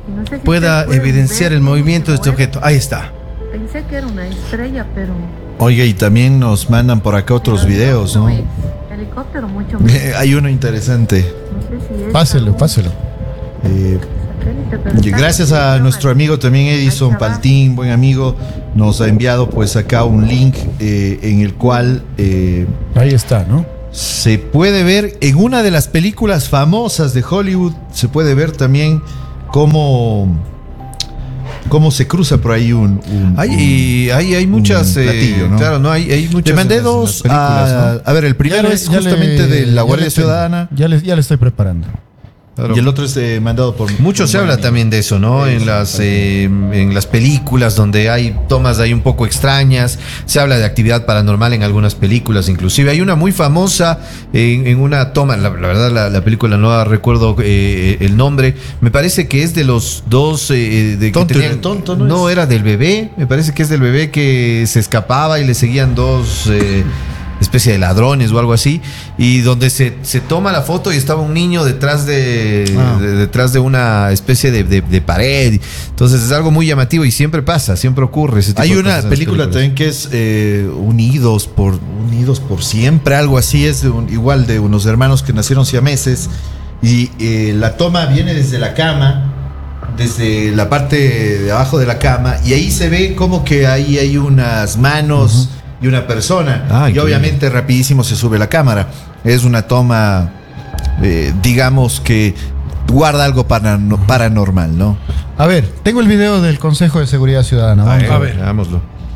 No sé si pueda ustedes pueden evidenciar ver el cómo movimiento se de este mueve. objeto. Ahí está. Pensé que era una estrella, pero... Oiga, y también nos mandan por acá otros pero videos, ¿no? es. Helicóptero mucho más. Hay uno interesante. No sé si es Páselo, algún páselo. satélite, pero Y está gracias en a dirección nuestro al- amigo también Edison al Chabás. Paltín, buen amigo, nos ha enviado pues acá un link en el cual Ahí está, ¿no? se puede ver en una de las películas famosas de Hollywood, se puede ver también cómo se cruza por ahí Hay muchas. platillo, ¿no? Claro, no hay muchas. Te mandé en las dos. películas, A ver, el primero es justamente de la Guardia Ciudadana Ya le estoy preparando. Claro. y el otro es mandado por. Mucho se habla también de eso, ¿no? En las películas donde hay tomas ahí un poco extrañas, se habla de actividad paranormal en algunas películas, inclusive hay una muy famosa en una toma, la verdad la película no recuerdo el nombre, me parece que es de los dos de que Tonto y tenían- retonto, no era del bebé, me parece que es del bebé que se escapaba y le seguían dos especie de ladrones o algo así, y donde se toma la foto y estaba un niño detrás detrás de una especie de pared. Entonces es algo muy llamativo y siempre pasa, siempre ocurre ese tipo Hay de una cosas en las película películas. también que es Unidos por siempre, algo así, es igual de unos hermanos que nacieron siameses y la toma viene desde la cama, desde la parte de abajo de la cama, y ahí se ve como que ahí hay unas manos y una persona, y increíble. obviamente rapidísimo se sube la cámara. Es una toma, digamos que guarda algo paranormal, ¿no? A ver, tengo el video del Consejo de Seguridad Ciudadana. Vamos a ver. Veámoslo.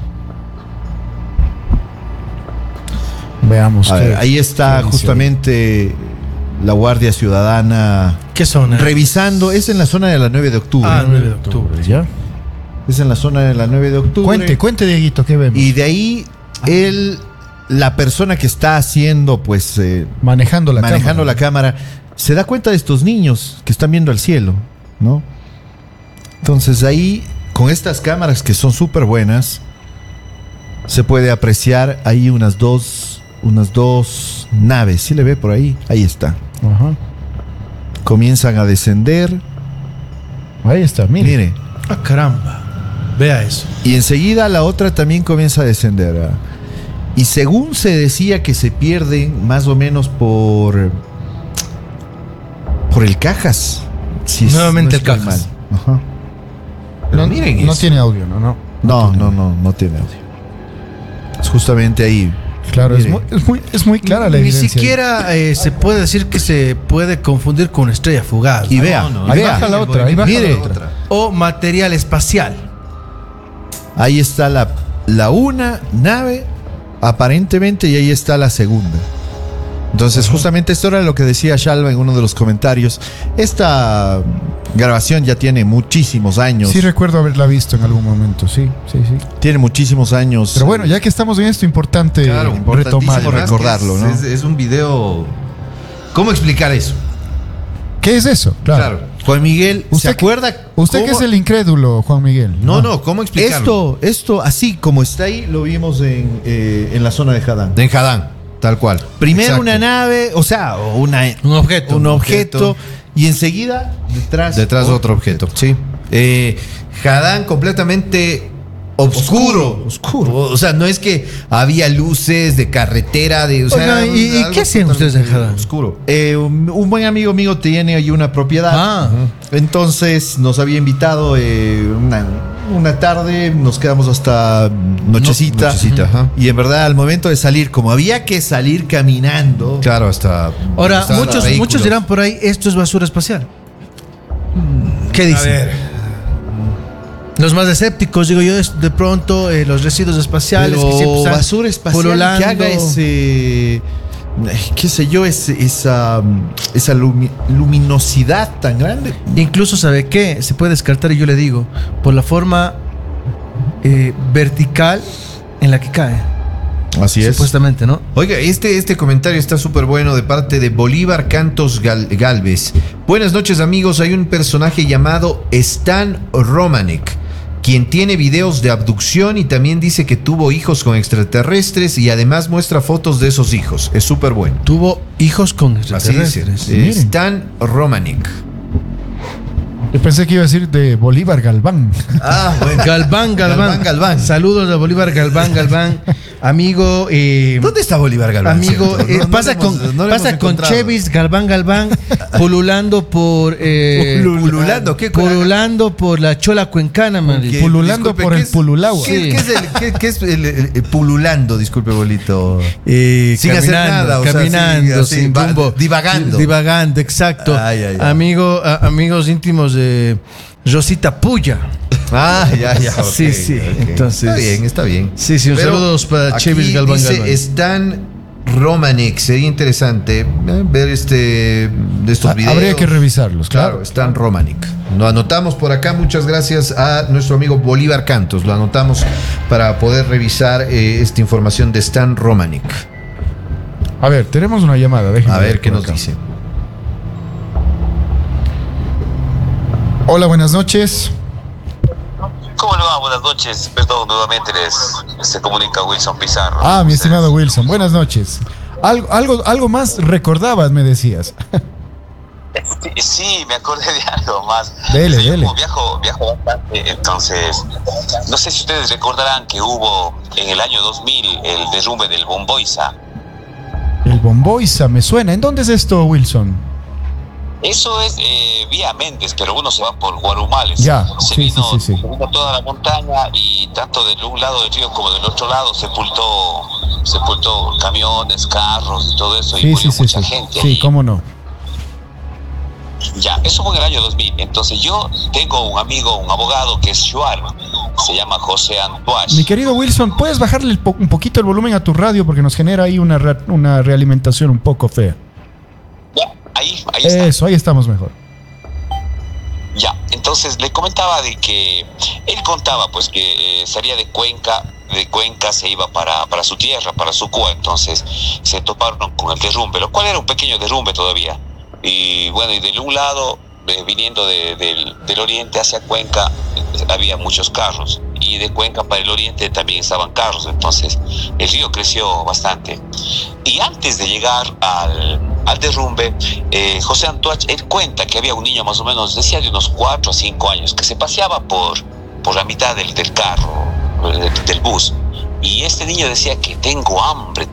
Veamos. A qué- ver, ahí está qué dice justamente la Guardia Ciudadana ¿Qué son? revisando. Es en la zona de la 9 de octubre. Ah, 9 de octubre. ¿Ya? Es en la zona de la 9 de octubre. Cuente, Dieguito, ¿qué vemos? Y de ahí la persona que está haciendo, pues, manejando la cámara, se da cuenta de estos niños que están viendo al cielo, ¿no? Entonces ahí, con estas cámaras que son súper buenas, se puede apreciar ahí unas dos naves. ¿Sí le ve por ahí? Ahí está. Ajá. Comienzan a descender. Ahí está, Mire. Ah, caramba. Vea eso. Y enseguida la otra también comienza a descender. ¿Ah? Y según se decía que se pierden más o menos por el Cajas. Si Nuevamente el estoy Cajas. mal. Ajá. Pero No, miren no eso. tiene audio, ¿no? No tiene audio. Es justamente ahí. Claro, Mire. es muy clara la Ni evidencia. siquiera se puede decir que se puede confundir con una estrella fugaz. Y ¿no? vea, Ahí vea. baja la otra, ahí baja Mire. la otra. O material espacial. Ahí está la una nave, aparentemente, y ahí está la segunda. Entonces, justamente esto era lo que decía Shalva en uno de los comentarios. Esta grabación ya tiene muchísimos años. Sí recuerdo haberla visto en algún momento, sí. Tiene muchísimos años. Pero bueno, ya que estamos en esto, importante Claro, retomar. importantísimo Además que recordarlo, ¿no? Es un video. ¿Cómo explicar eso? ¿Qué es eso? Claro. Juan Miguel, ¿se acuerda? Usted que cómo- es el incrédulo, Juan Miguel. No, ¿cómo explicarlo? Esto, así como está ahí, lo vimos en la zona de Hadán. De Enjadán, tal cual. Primero Exacto. una nave, o sea, Un objeto. un objeto, y enseguida Detrás de otro objeto, sí. Hadán completamente oscuro. O sea, no es que había luces de carretera, de. O sea, Oiga, ¿y algo qué hacían ustedes en totalmente Hadán? Oscuro. Un buen amigo mío tiene ahí una propiedad. Ah. Entonces nos había invitado una tarde, nos quedamos hasta nochecita. Nochecita, ajá. Y en verdad, al momento de salir, como había que salir caminando. Claro, hasta. Ahora, hasta vehículos. muchos dirán por ahí, esto es basura espacial. ¿Qué dicen? Los más escépticos, digo yo, es de pronto los residuos espaciales Pero que siempre están basura espacial pululando. que haga ese, qué sé yo, esa luminosidad tan grande. Incluso, ¿sabe qué? Se puede descartar, y yo le digo, por la forma vertical en la que cae. Así Supuestamente, ¿no? Oiga, este comentario está súper bueno de parte de Bolívar Cantos Galvez. Buenas noches, amigos. Hay un personaje llamado Stan Romanek, quien tiene videos de abducción y también dice que tuvo hijos con extraterrestres y además muestra fotos de esos hijos. Es súper bueno. Tuvo hijos con Así extraterrestres. dice. Stan Romanek. Yo pensé que iba a decir de Bolívar Galván. Ah, bueno. Galván. Saludos a Bolívar Galván. Amigo. ¿Dónde está Bolívar Galván? Amigo, pasa con Chevis Galván, pululando por. ¿Pululando? ¿Qué? Pululando por la Chola Cuencana, man. Pululando por el Pululagua. ¿Qué es el pululando? Disculpe, Bolito. Sin hacer nada. Caminando, sin rumbo. Divagando, exacto. Ay. Amigos íntimos de Rosita Puya. Ya. Sí. Okay. Entonces. Está bien. Sí, un saludos para Chevis Galván. Stan Romanek. Sería interesante ver de estos videos. Habría que revisarlos, claro. Stan Romanek. Lo anotamos por acá. Muchas gracias a nuestro amigo Bolívar Cantos. Lo anotamos para poder revisar esta información de Stan Romanek. A ver, tenemos una llamada. A ver qué nos dice. Hola, buenas noches. ¿Cómo le va? Buenas noches. Perdón, nuevamente se comunica Wilson Pizarro. Mi estimado Wilson, buenas noches. Algo más recordabas, me decías. Sí, me acordé de algo más. Dele. Viajo bastante, entonces no sé si ustedes recordarán que hubo en el año 2000 el derrumbe del Bomboiza. El Bomboiza, me suena. ¿En dónde es esto, Wilson? Eso es vía Méndez, pero uno se va por Guarumales. Se vino toda la montaña y tanto de un lado del río como del otro lado sepultó camiones, carros y todo eso y murió mucha gente. Sí, cómo no. Ya, eso fue en el año 2000. Entonces yo tengo un amigo, un abogado que es Shuar, se llama José Antoine. Mi querido Wilson, ¿puedes bajarle un poquito el volumen a tu radio? Porque nos genera ahí una realimentación un poco fea. Ahí está. Eso, ahí estamos mejor. Ya, entonces le comentaba de que él contaba pues que salía de Cuenca se iba para su tierra, para su Cuba, entonces se toparon con el derrumbe, lo cual era un pequeño derrumbe todavía. Y bueno, y de un lado, viniendo del oriente hacia Cuenca, había muchos carros. Y de Cuenca para el oriente también estaban carros. Entonces el río creció bastante. Y antes de llegar al derrumbe, José Antoine, él cuenta que había un niño más o menos, decía de unos 4 a 5 años, que se paseaba por la mitad del carro, del bus. Y este niño decía que tengo hambre.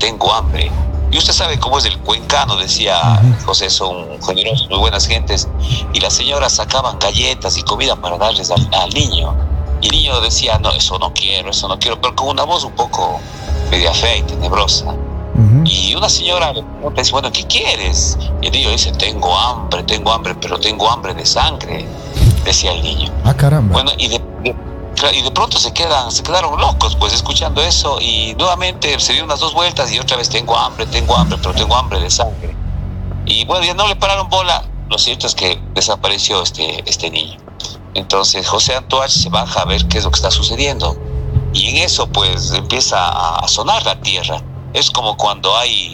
Y usted sabe cómo es el cuencano, decía José, son generosos, muy buenas gentes. Y las señoras sacaban galletas y comida para darles al niño. Y el niño decía, no, eso no quiero, pero con una voz un poco media fea y tenebrosa. Y una señora le pregunta, bueno, ¿qué quieres? Y el niño dice, tengo hambre, pero tengo hambre de sangre, decía el niño. Ah, caramba. Bueno, y de pronto se quedaron locos, pues, escuchando eso, y nuevamente se dio unas 2 vueltas y otra vez tengo hambre, pero tengo hambre de sangre. Y bueno, ya no le pararon bola. Lo cierto es que desapareció este niño. Entonces José Antoine se baja a ver qué es lo que está sucediendo. Y en eso pues empieza a sonar la tierra. Es como cuando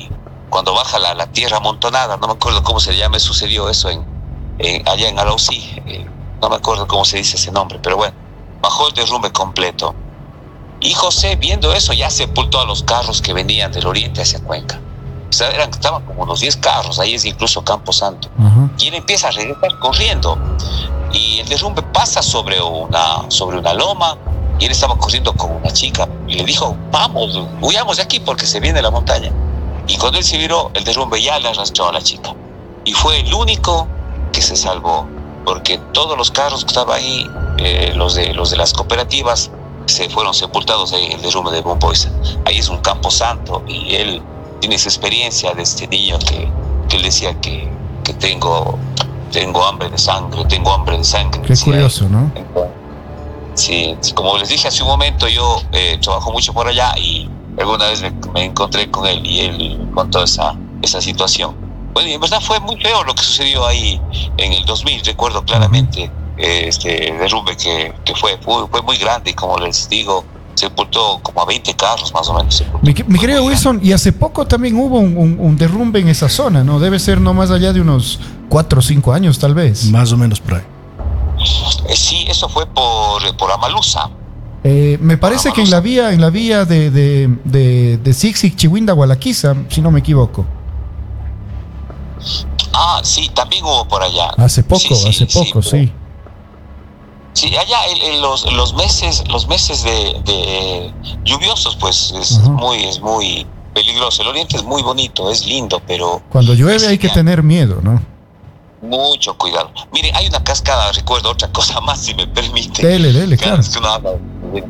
baja la tierra amontonada, no me acuerdo cómo se llama, sucedió eso allá en Alausí, no me acuerdo cómo se dice ese nombre, pero bueno, bajó el derrumbe completo. Y José, viendo eso, ya sepultó a los carros que venían del oriente hacia Cuenca. O sea, estaban como unos 10 carros, ahí es incluso Campo Santo. Y él empieza a regresar corriendo. Y el derrumbe pasa sobre una loma, y él estaba corriendo con una chica y le dijo, vamos, huyamos de aquí porque se viene la montaña. Y cuando él se viró, el derrumbe ya le arrastró a la chica. Y fue el único que se salvó, porque todos los carros que estaban ahí, los de las cooperativas, se fueron sepultados en el derrumbe de Bomboiza. Ahí es un Campo Santo, y él tiene esa experiencia de este niño que él decía que tengo hambre de sangre. Qué curioso, ¿no? Sí, como les dije hace un momento, yo trabajo mucho por allá y alguna vez me encontré con él y él contó esa situación. Bueno, y en verdad fue muy feo lo que sucedió ahí en el 2000, recuerdo claramente este derrumbe que fue muy grande y como les digo, sepultó como a 20 carros más o menos. Mi querido Wilson, y hace poco también hubo un derrumbe en esa zona, ¿no? Debe ser no más allá de unos 4 o 5 años tal vez. Más o menos por ahí. Sí, eso fue por Amalusa. Me parece que en la vía de Zig-Zig, Chihuinda, Gualaquiza, si no me equivoco. Ah, sí, también hubo por allá. Hace poco, sí. Sí, allá los meses de lluviosos, pues es muy peligroso. El oriente es muy bonito, es lindo, pero cuando llueve hay que tener miedo, ¿no? Mucho cuidado. Miren, hay una cascada, recuerdo otra cosa más, si me permite. Dele, claro. Es que uno habla,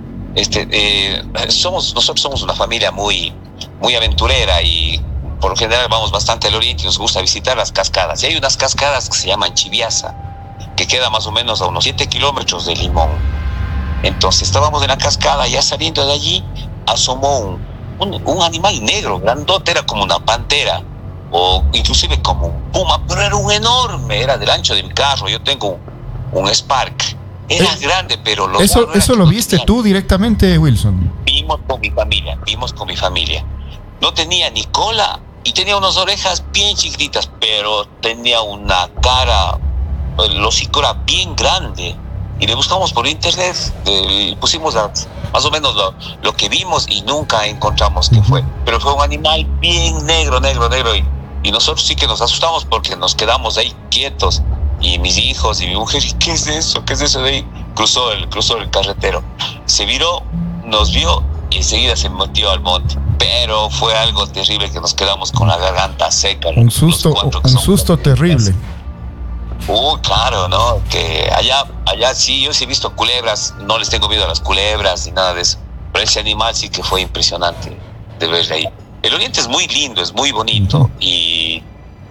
nosotros somos una familia muy aventurera y por lo general vamos bastante al oriente y nos gusta visitar las cascadas. Y hay unas cascadas que se llaman Chiviasa, que queda más o menos a unos 7 kilómetros de Limón. Entonces estábamos en la cascada, ya saliendo de allí, asomó un animal negro, grandote, era como una pantera, o inclusive como un puma, pero era un enorme, era del ancho de mi carro. Yo tengo un Spark, era grande, pero eso lo viste tú directamente, Wilson. Vimos con mi familia. No tenía ni cola y tenía unas orejas bien chiquititas, pero tenía una cara, el hocico era bien grande. Y le buscamos por internet, pusimos más o menos lo que vimos y nunca encontramos qué fue. Pero fue un animal bien negro. Y nosotros sí que nos asustamos porque nos quedamos ahí quietos. Y mis hijos y mi mujer, ¿qué es eso? ¿Qué es eso de ahí? Cruzó el carretero. Se viró, nos vio y enseguida se metió al monte. Pero fue algo terrible que nos quedamos con la garganta seca. Un susto terrible. Claro, ¿no? Que allá sí, yo sí he visto culebras, no les tengo miedo a las culebras ni nada de eso. Pero ese animal sí que fue impresionante de ver ahí. El oriente es muy lindo, es muy bonito. Y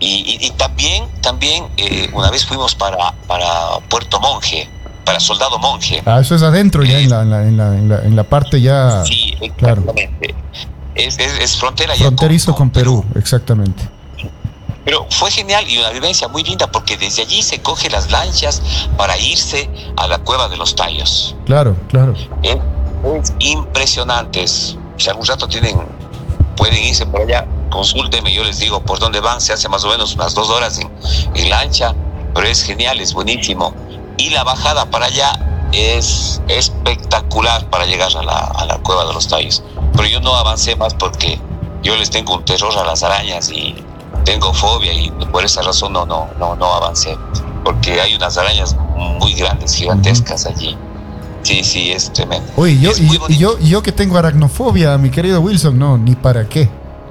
también una vez fuimos para Puerto Monje, para Soldado Monje. Eso es adentro ya en la parte ya. Sí, exactamente. Claro. Es frontera ya fronterizo con Perú, exactamente. Pero fue genial y una vivencia muy linda porque desde allí se coge las lanchas para irse a la Cueva de los Tallos. Claro. Es impresionante. Si algún rato pueden irse por allá, consúltenme, yo les digo por dónde van. Se hace más o menos unas 2 horas en lancha, pero es genial, es buenísimo. Y la bajada para allá es espectacular para llegar a la Cueva de los Tallos. Pero yo no avancé más porque yo les tengo un terror a las arañas y tengo fobia y por esa razón no avancé, porque hay unas arañas muy grandes, gigantescas allí. Sí, es tremendo. Oye, yo que tengo aracnofobia, mi querido Wilson, no, ni para qué.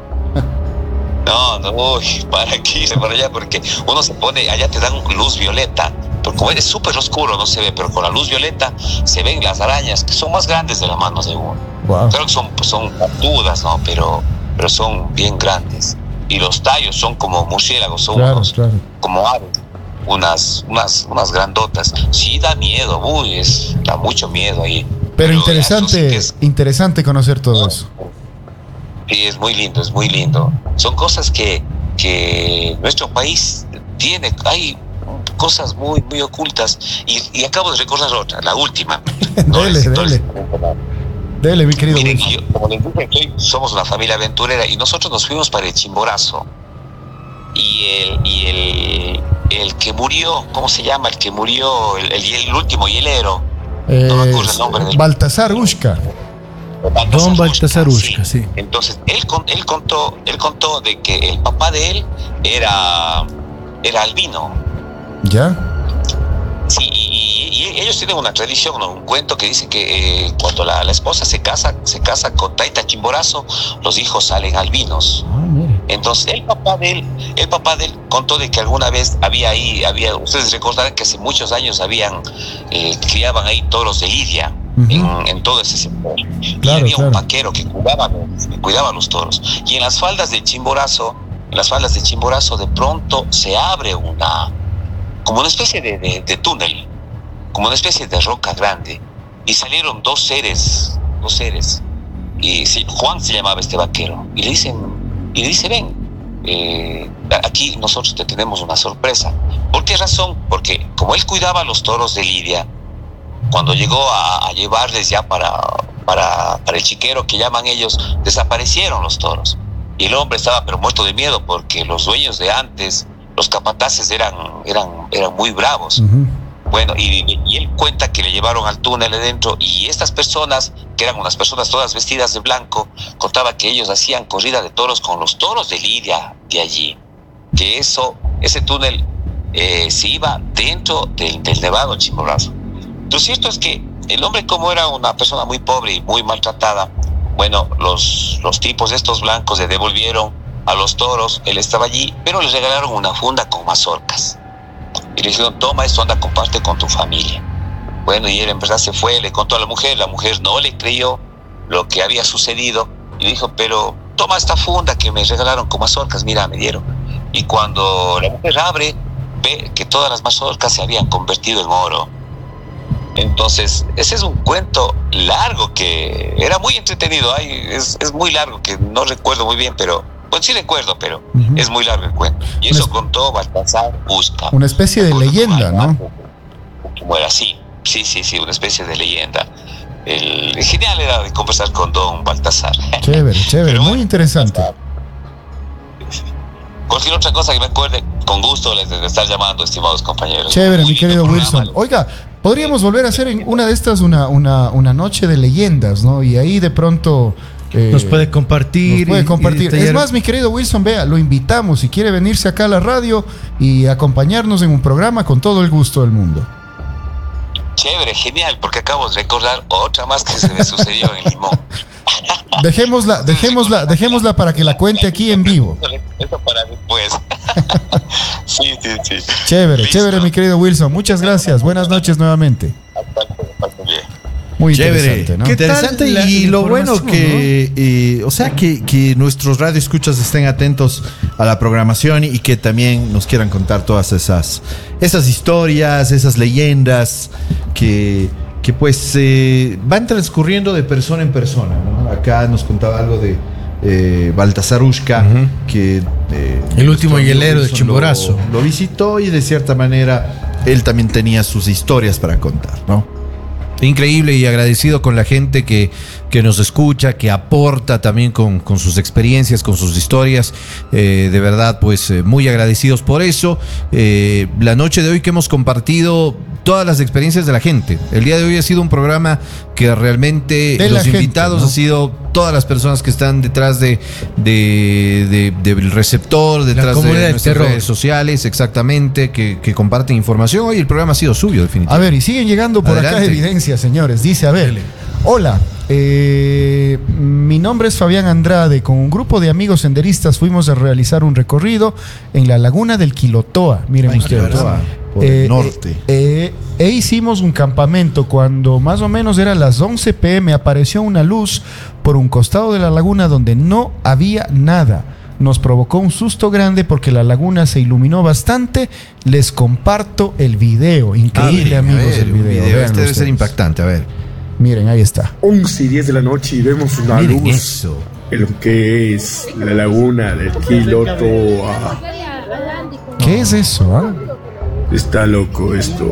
¿Para qué irse para allá? Porque uno se pone, allá te dan luz violeta, porque como es súper oscuro no se ve, pero con la luz violeta se ven las arañas, que son más grandes de las manos de uno. Wow. Claro que son patudas, ¿no? Pero son bien grandes. Y los tallos son como murciélagos, son como aves, unas grandotas. Sí da miedo, da mucho miedo ahí. Pero interesante conocer todo eso. Sí, es muy lindo. Son cosas que nuestro país tiene, hay cosas muy ocultas. Y acabo de recordar otra, la última. Dele, mi querido. Miren, como les dije, somos una familia aventurera y nosotros nos fuimos para el Chimborazo. Y el que murió, ¿cómo se llama? El que murió, el último hielero. No me acuerdo el nombre del. Baltasar Ushka. Don Baltasar Ushka, sí. Entonces, él contó de que el papá de él era albino. ¿Ya? Sí, y ellos tienen una tradición, ¿no? Un cuento que dice que cuando la esposa se casa con Taita Chimborazo, los hijos salen albinos. Entonces el papá de él contó de que alguna vez había ustedes recordarán que hace muchos años criaban ahí toros de lidia. En todo ese sector. Claro, y había un vaquero que cuidaba los toros. Y en las faldas del Chimborazo de pronto se abre como una especie de túnel, como una especie de roca grande, y salieron dos seres, y Juan se llamaba este vaquero, y le dice, ven, aquí nosotros te tenemos una sorpresa. ¿Por qué razón? Porque como él cuidaba los toros de lidia, cuando llegó a llevarles ya para el chiquero que llaman ellos, desaparecieron los toros, y el hombre estaba pero muerto de miedo porque los dueños de antes, los capataces eran muy bravos. Bueno, y él cuenta que le llevaron al túnel adentro y estas personas, que eran unas personas todas vestidas de blanco, contaba que ellos hacían corrida de toros con los toros de lidia de allí. Que ese túnel se iba dentro del Nevado Chimborazo. Lo cierto es que el hombre, como era una persona muy pobre y muy maltratada, bueno, los tipos estos blancos le devolvieron a los toros, él estaba allí, pero le regalaron una funda con mazorcas. Y le dijeron, toma esto, anda, comparte con tu familia. Bueno, y él en verdad se fue, le contó a la mujer no le creyó lo que había sucedido, y dijo, pero toma esta funda que me regalaron con mazorcas, mira, me dieron. Y cuando la mujer abre, ve que todas las mazorcas se habían convertido en oro. Entonces, ese es un cuento largo que era muy entretenido. Es muy largo, que no recuerdo muy bien, pero bueno, sí recuerdo, pero es muy largo el cuento. Y eso contó Baltasar Ushka. Una especie de leyenda, ¿no? Como era así. Sí, una especie de leyenda. Genial era de conversar con don Baltasar. Chévere, pero muy interesante. Cualquier otra cosa que me acuerde, con gusto les estar llamando, estimados compañeros. Chévere, mi querido Wilson. Oiga, podríamos volver a hacer en una de estas una noche de leyendas, ¿no? Y ahí de pronto nos puede compartir. Es más, mi querido Wilson, vea, lo invitamos. Si quiere venirse acá a la radio y acompañarnos en un programa, con todo el gusto del mundo. Chévere, genial, porque acabo de recordar otra más que se me sucedió en Limón. Dejémosla para que la cuente aquí en vivo. Eso para después. Sí. Chévere, mi querido Wilson. Muchas gracias. Buenas noches nuevamente. Muy interesante, ¿no? Qué interesante, y lo bueno que, ¿no? O sea, que nuestros radioescuchas estén atentos a la programación y que también nos quieran contar todas esas historias, esas leyendas que pues van transcurriendo de persona en persona, ¿no? Acá nos contaba algo de Baltasar Ushka, que el último hielero de Chimborazo lo visitó, y de cierta manera él también tenía sus historias para contar, ¿no? Increíble, y agradecido con la gente que nos escucha, que aporta también con sus experiencias, con sus historias. De verdad, pues muy agradecidos por eso. La noche de hoy que hemos compartido todas las experiencias de la gente. El día de hoy ha sido un programa que realmente los invitados, ¿no? Ha sido todas las personas que están detrás del receptor, detrás de nuestras redes sociales, exactamente, que comparten información. Hoy el programa ha sido suyo, definitivamente. A ver, y siguen llegando por acá evidencias, señores. Dice, a ver, hola, mi nombre es Fabián Andrade. Con un grupo de amigos senderistas fuimos a realizar un recorrido en la laguna del Quilotoa. Miren ustedes. Por el norte. E hicimos un campamento. Cuando más o menos eran las 11 p.m. apareció una luz por un costado de la laguna donde no había nada. Nos provocó un susto grande porque la laguna se iluminó bastante. Les comparto el video. Increíble, amigos, el video. Este debe ser impactante, a ver. Miren, ahí está. 11:10 de la noche y vemos una luz en lo que es la laguna del Quilotoa. ¿Qué es eso? Está loco esto.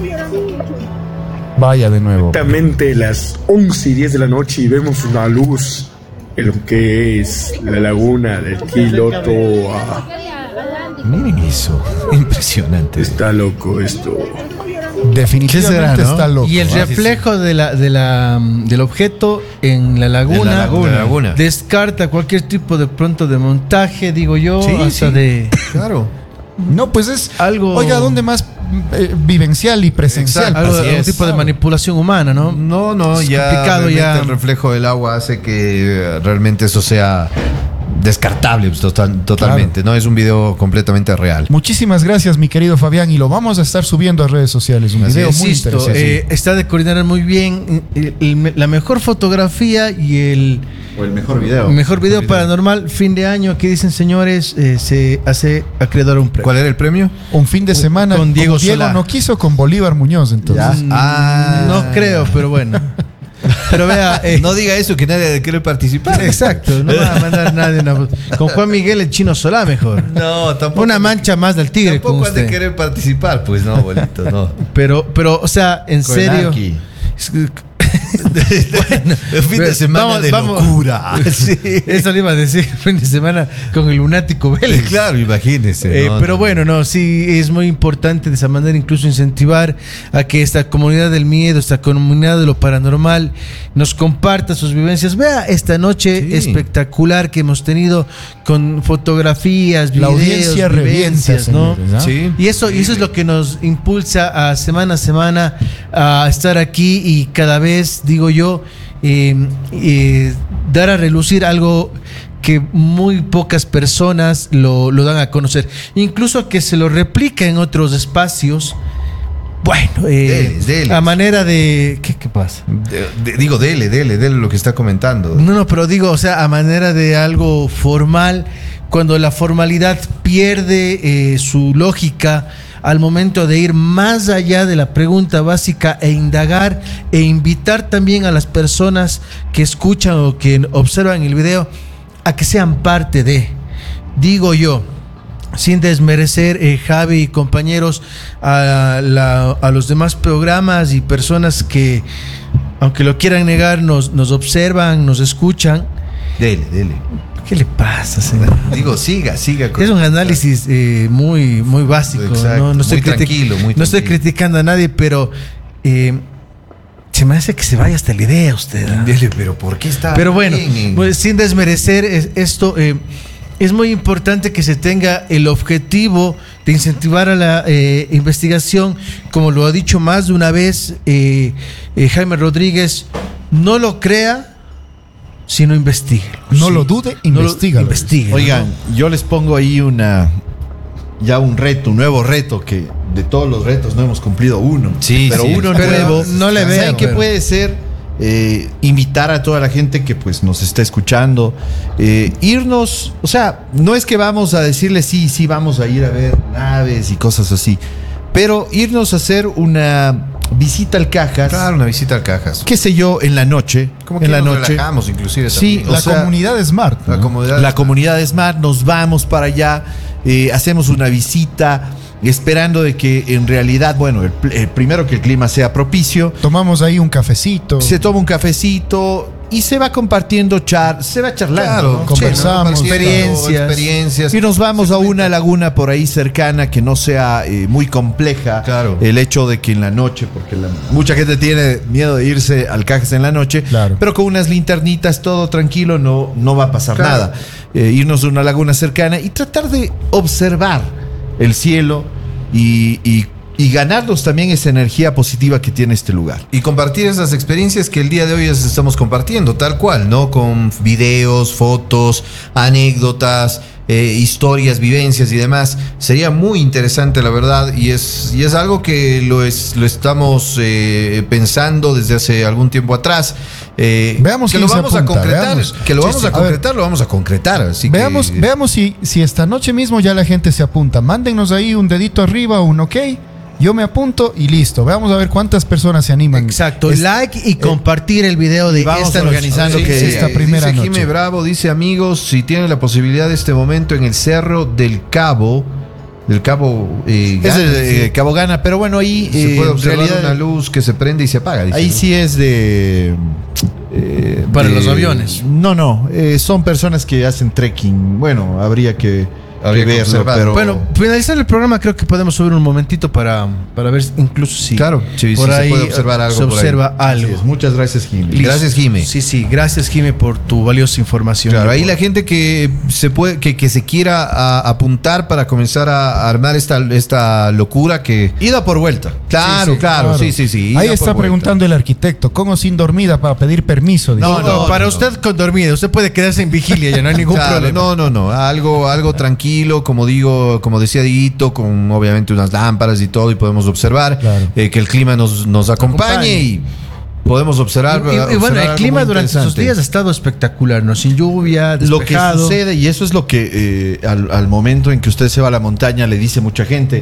Vaya de nuevo. Exactamente las 11:10 de la noche y vemos una luz en lo que es la laguna del Quilotoa. Miren eso, impresionante. Está loco esto. Definitivamente será, ¿no? Está loco. Y el reflejo del objeto en la laguna, descarta cualquier tipo de pronto de montaje, digo yo, claro. No, pues es algo. Oiga, ¿dónde más vivencial y presencial? Algo, un tipo de manipulación humana, ¿no? No, es ya complicado, ya el reflejo del agua hace que realmente eso sea descartable, pues, totalmente, claro. No es un video completamente real. Muchísimas gracias, mi querido Fabián, y lo vamos a estar subiendo a redes sociales. Un video muy interesante. Está de coordinar muy bien la mejor fotografía y el mejor video. Mejor video paranormal, fin de año. Aquí dicen, señores, se hace acreedor a un premio. ¿Cuál era el premio? Un fin de semana con Diego Solá. No quiso, con Bolívar Muñoz, entonces. No creo, pero bueno. Pero vea, no diga eso, que nadie quiere participar. Exacto, no va a mandar nadie con Juan Miguel el Chino Solá mejor. No, tampoco. Una mancha más del tigre. Tampoco han de querer participar, pues no, bolito, no. Pero, o sea, en con serio. Bueno, el fin de semana de locura. Sí. Eso le iba a decir, fin de semana con el lunático Vélez. Claro, imagínese. Pero bueno, no, sí, es muy importante de esa manera incluso incentivar a que esta comunidad del miedo, esta comunidad de lo paranormal, nos comparta sus vivencias. Vea esta noche espectacular que hemos tenido con fotografías, videos, la audiencia vivencias, ¿no? Señores, ¿no? Sí. Y eso es lo que nos impulsa a semana a estar aquí y cada vez, digo yo, dar a relucir algo que muy pocas personas lo dan a conocer, incluso que se lo replica en otros espacios. Bueno, deles. a manera de... ¿Qué pasa? Digo, dele lo que está comentando. No, pero digo, o sea, a manera de algo formal, cuando la formalidad pierde su lógica al momento de ir más allá de la pregunta básica e indagar e invitar también a las personas que escuchan o que observan el video a que sean parte de, digo yo, sin desmerecer, Javi y compañeros, a los demás programas y personas que, aunque lo quieran negar, nos observan, nos escuchan. Dele. ¿Qué le pasa, señor? Digo, siga. Es un análisis muy básico. Exacto, no estoy muy tranquilo. No estoy criticando a nadie, pero se me hace que se vaya hasta la idea usted. Dele, pero ¿por qué está? Pero bueno, pues, sin desmerecer esto, es muy importante que se tenga el objetivo de incentivar a la investigación, como lo ha dicho más de una vez Jaime Rodríguez, no lo crea, sino investigue. No lo dude, investiga. Oigan, yo les pongo ahí un nuevo reto, que de todos los retos no hemos cumplido uno. Pero uno nuevo. No le veo. ¿Saben qué puede ser? Invitar a toda la gente que pues nos está escuchando, irnos, o sea, no es que vamos a decirle sí, vamos a ir a ver naves y cosas así, pero irnos a hacer una visita al Cajas. Claro, una visita al Cajas. Qué sé yo, en la noche. Como que en la nos noche relajamos, inclusive. Sí, la comunidad Smart. ¿no? La comunidad Smart, nos vamos para allá, hacemos una visita, esperando de que en realidad, bueno, primero que el clima sea propicio. Tomamos ahí un cafecito. Se toma un cafecito y se va compartiendo, se va charlando. Claro, ¿no? Conversamos. Experiencias. Y nos vamos a una laguna por ahí cercana que no sea muy compleja. Claro. El hecho de que en la noche, porque mucha gente tiene miedo de irse al Cajas en la noche, claro, pero con unas linternitas, todo tranquilo, no va a pasar nada. Irnos a una laguna cercana y tratar de observar el cielo y ganarnos también esa energía positiva que tiene este lugar. Y compartir esas experiencias que el día de hoy les estamos compartiendo, tal cual, ¿no? Con videos, fotos, anécdotas, historias, vivencias y demás. Sería muy interesante, la verdad, y es algo que lo estamos pensando desde hace algún tiempo atrás. Veamos que lo vamos a concretar. Que lo vamos a concretar, lo vamos a concretar. Así veamos si esta noche mismo ya la gente se apunta. Mándennos ahí un dedito arriba, un ok. Yo me apunto y listo. Vamos a ver cuántas personas se animan. Exacto. Like y compartir el video de vamos esta organizando esta primera dice noche. Jimé Bravo, dice: amigos, si tienen la posibilidad de este momento en el Cerro del Cabo. Es el Cabo Gana, pero bueno, ahí se puede observar una luz que se prende y se apaga. Dice, ahí sí es de... para los aviones. No, son personas que hacen trekking. Bueno, habría que verlo, pero... Bueno, finalizar el programa, creo que podemos subir un momentito para ver incluso si claro, por ahí se puede observar algo. Se observa algo. Muchas gracias, Jimé. Gracias, Jimé. Sí, gracias, Jimé, por tu valiosa información. Claro, ahí la gente que se quiera apuntar para comenzar a armar esta locura que... Ida por vuelta. Claro. Sí. Ahí está preguntando el arquitecto, ¿con o sin dormida para pedir permiso? No, para usted con dormida, usted puede quedarse en vigilia, ya no hay ningún problema. No, algo tranquilo, como decía Dieguito, con obviamente unas lámparas y todo, y podemos observar que el clima nos acompañe y podemos observar. Y bueno, el clima durante esos días ha estado espectacular, ¿no? Sin lluvia, despejado. Lo que sucede, y eso es lo que al momento en que usted se va a la montaña le dice mucha gente,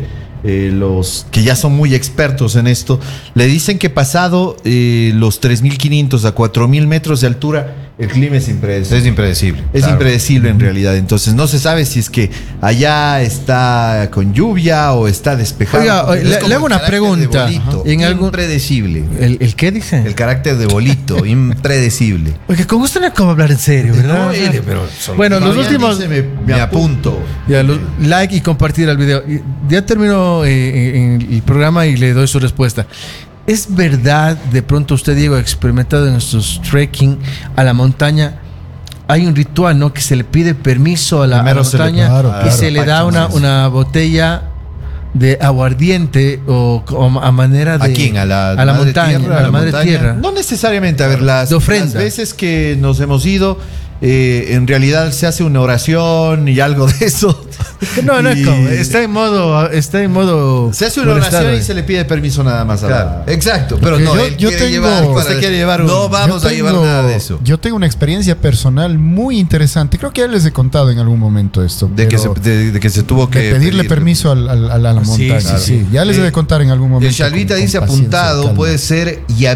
los que ya son muy expertos en esto, le dicen que pasado los 3.500 a 4.000 metros de altura, el clima es impredecible. Es impredecible. Es claro. impredecible en realidad. Entonces no se sabe si es que allá está con lluvia o está despejado. Oiga, le hago una pregunta. En algo impredecible. ¿El qué dice? El carácter de bolito, impredecible. Oiga, con gusto no es como hablar en serio, ¿verdad? No, pero bueno, los últimos... Me apunto. Ya, like y compartir el video. Ya terminó en el programa y le doy su respuesta. ¿Es verdad, de pronto usted, Diego, ha experimentado en estos trekking a la montaña? Hay un ritual, ¿no? Que se le pide permiso a la montaña y se le da una botella de aguardiente o a manera de... ¿A quién? ¿A la montaña? Tierra, a la madre tierra. No necesariamente, a ver, las veces que nos hemos ido... en realidad se hace una oración y algo de eso. No, no es como, está en modo. Se hace una oración y se le pide permiso nada más a la... Exacto, pero no, usted quiere llevar no vamos a llevar nada de eso. Yo tengo una experiencia personal muy interesante. Creo que ya les he contado en algún momento esto. De que se tuvo que pedirle permiso a la montaña. Sí. Ya les he de contar en algún momento. El Chalvita dice apuntado, puede ser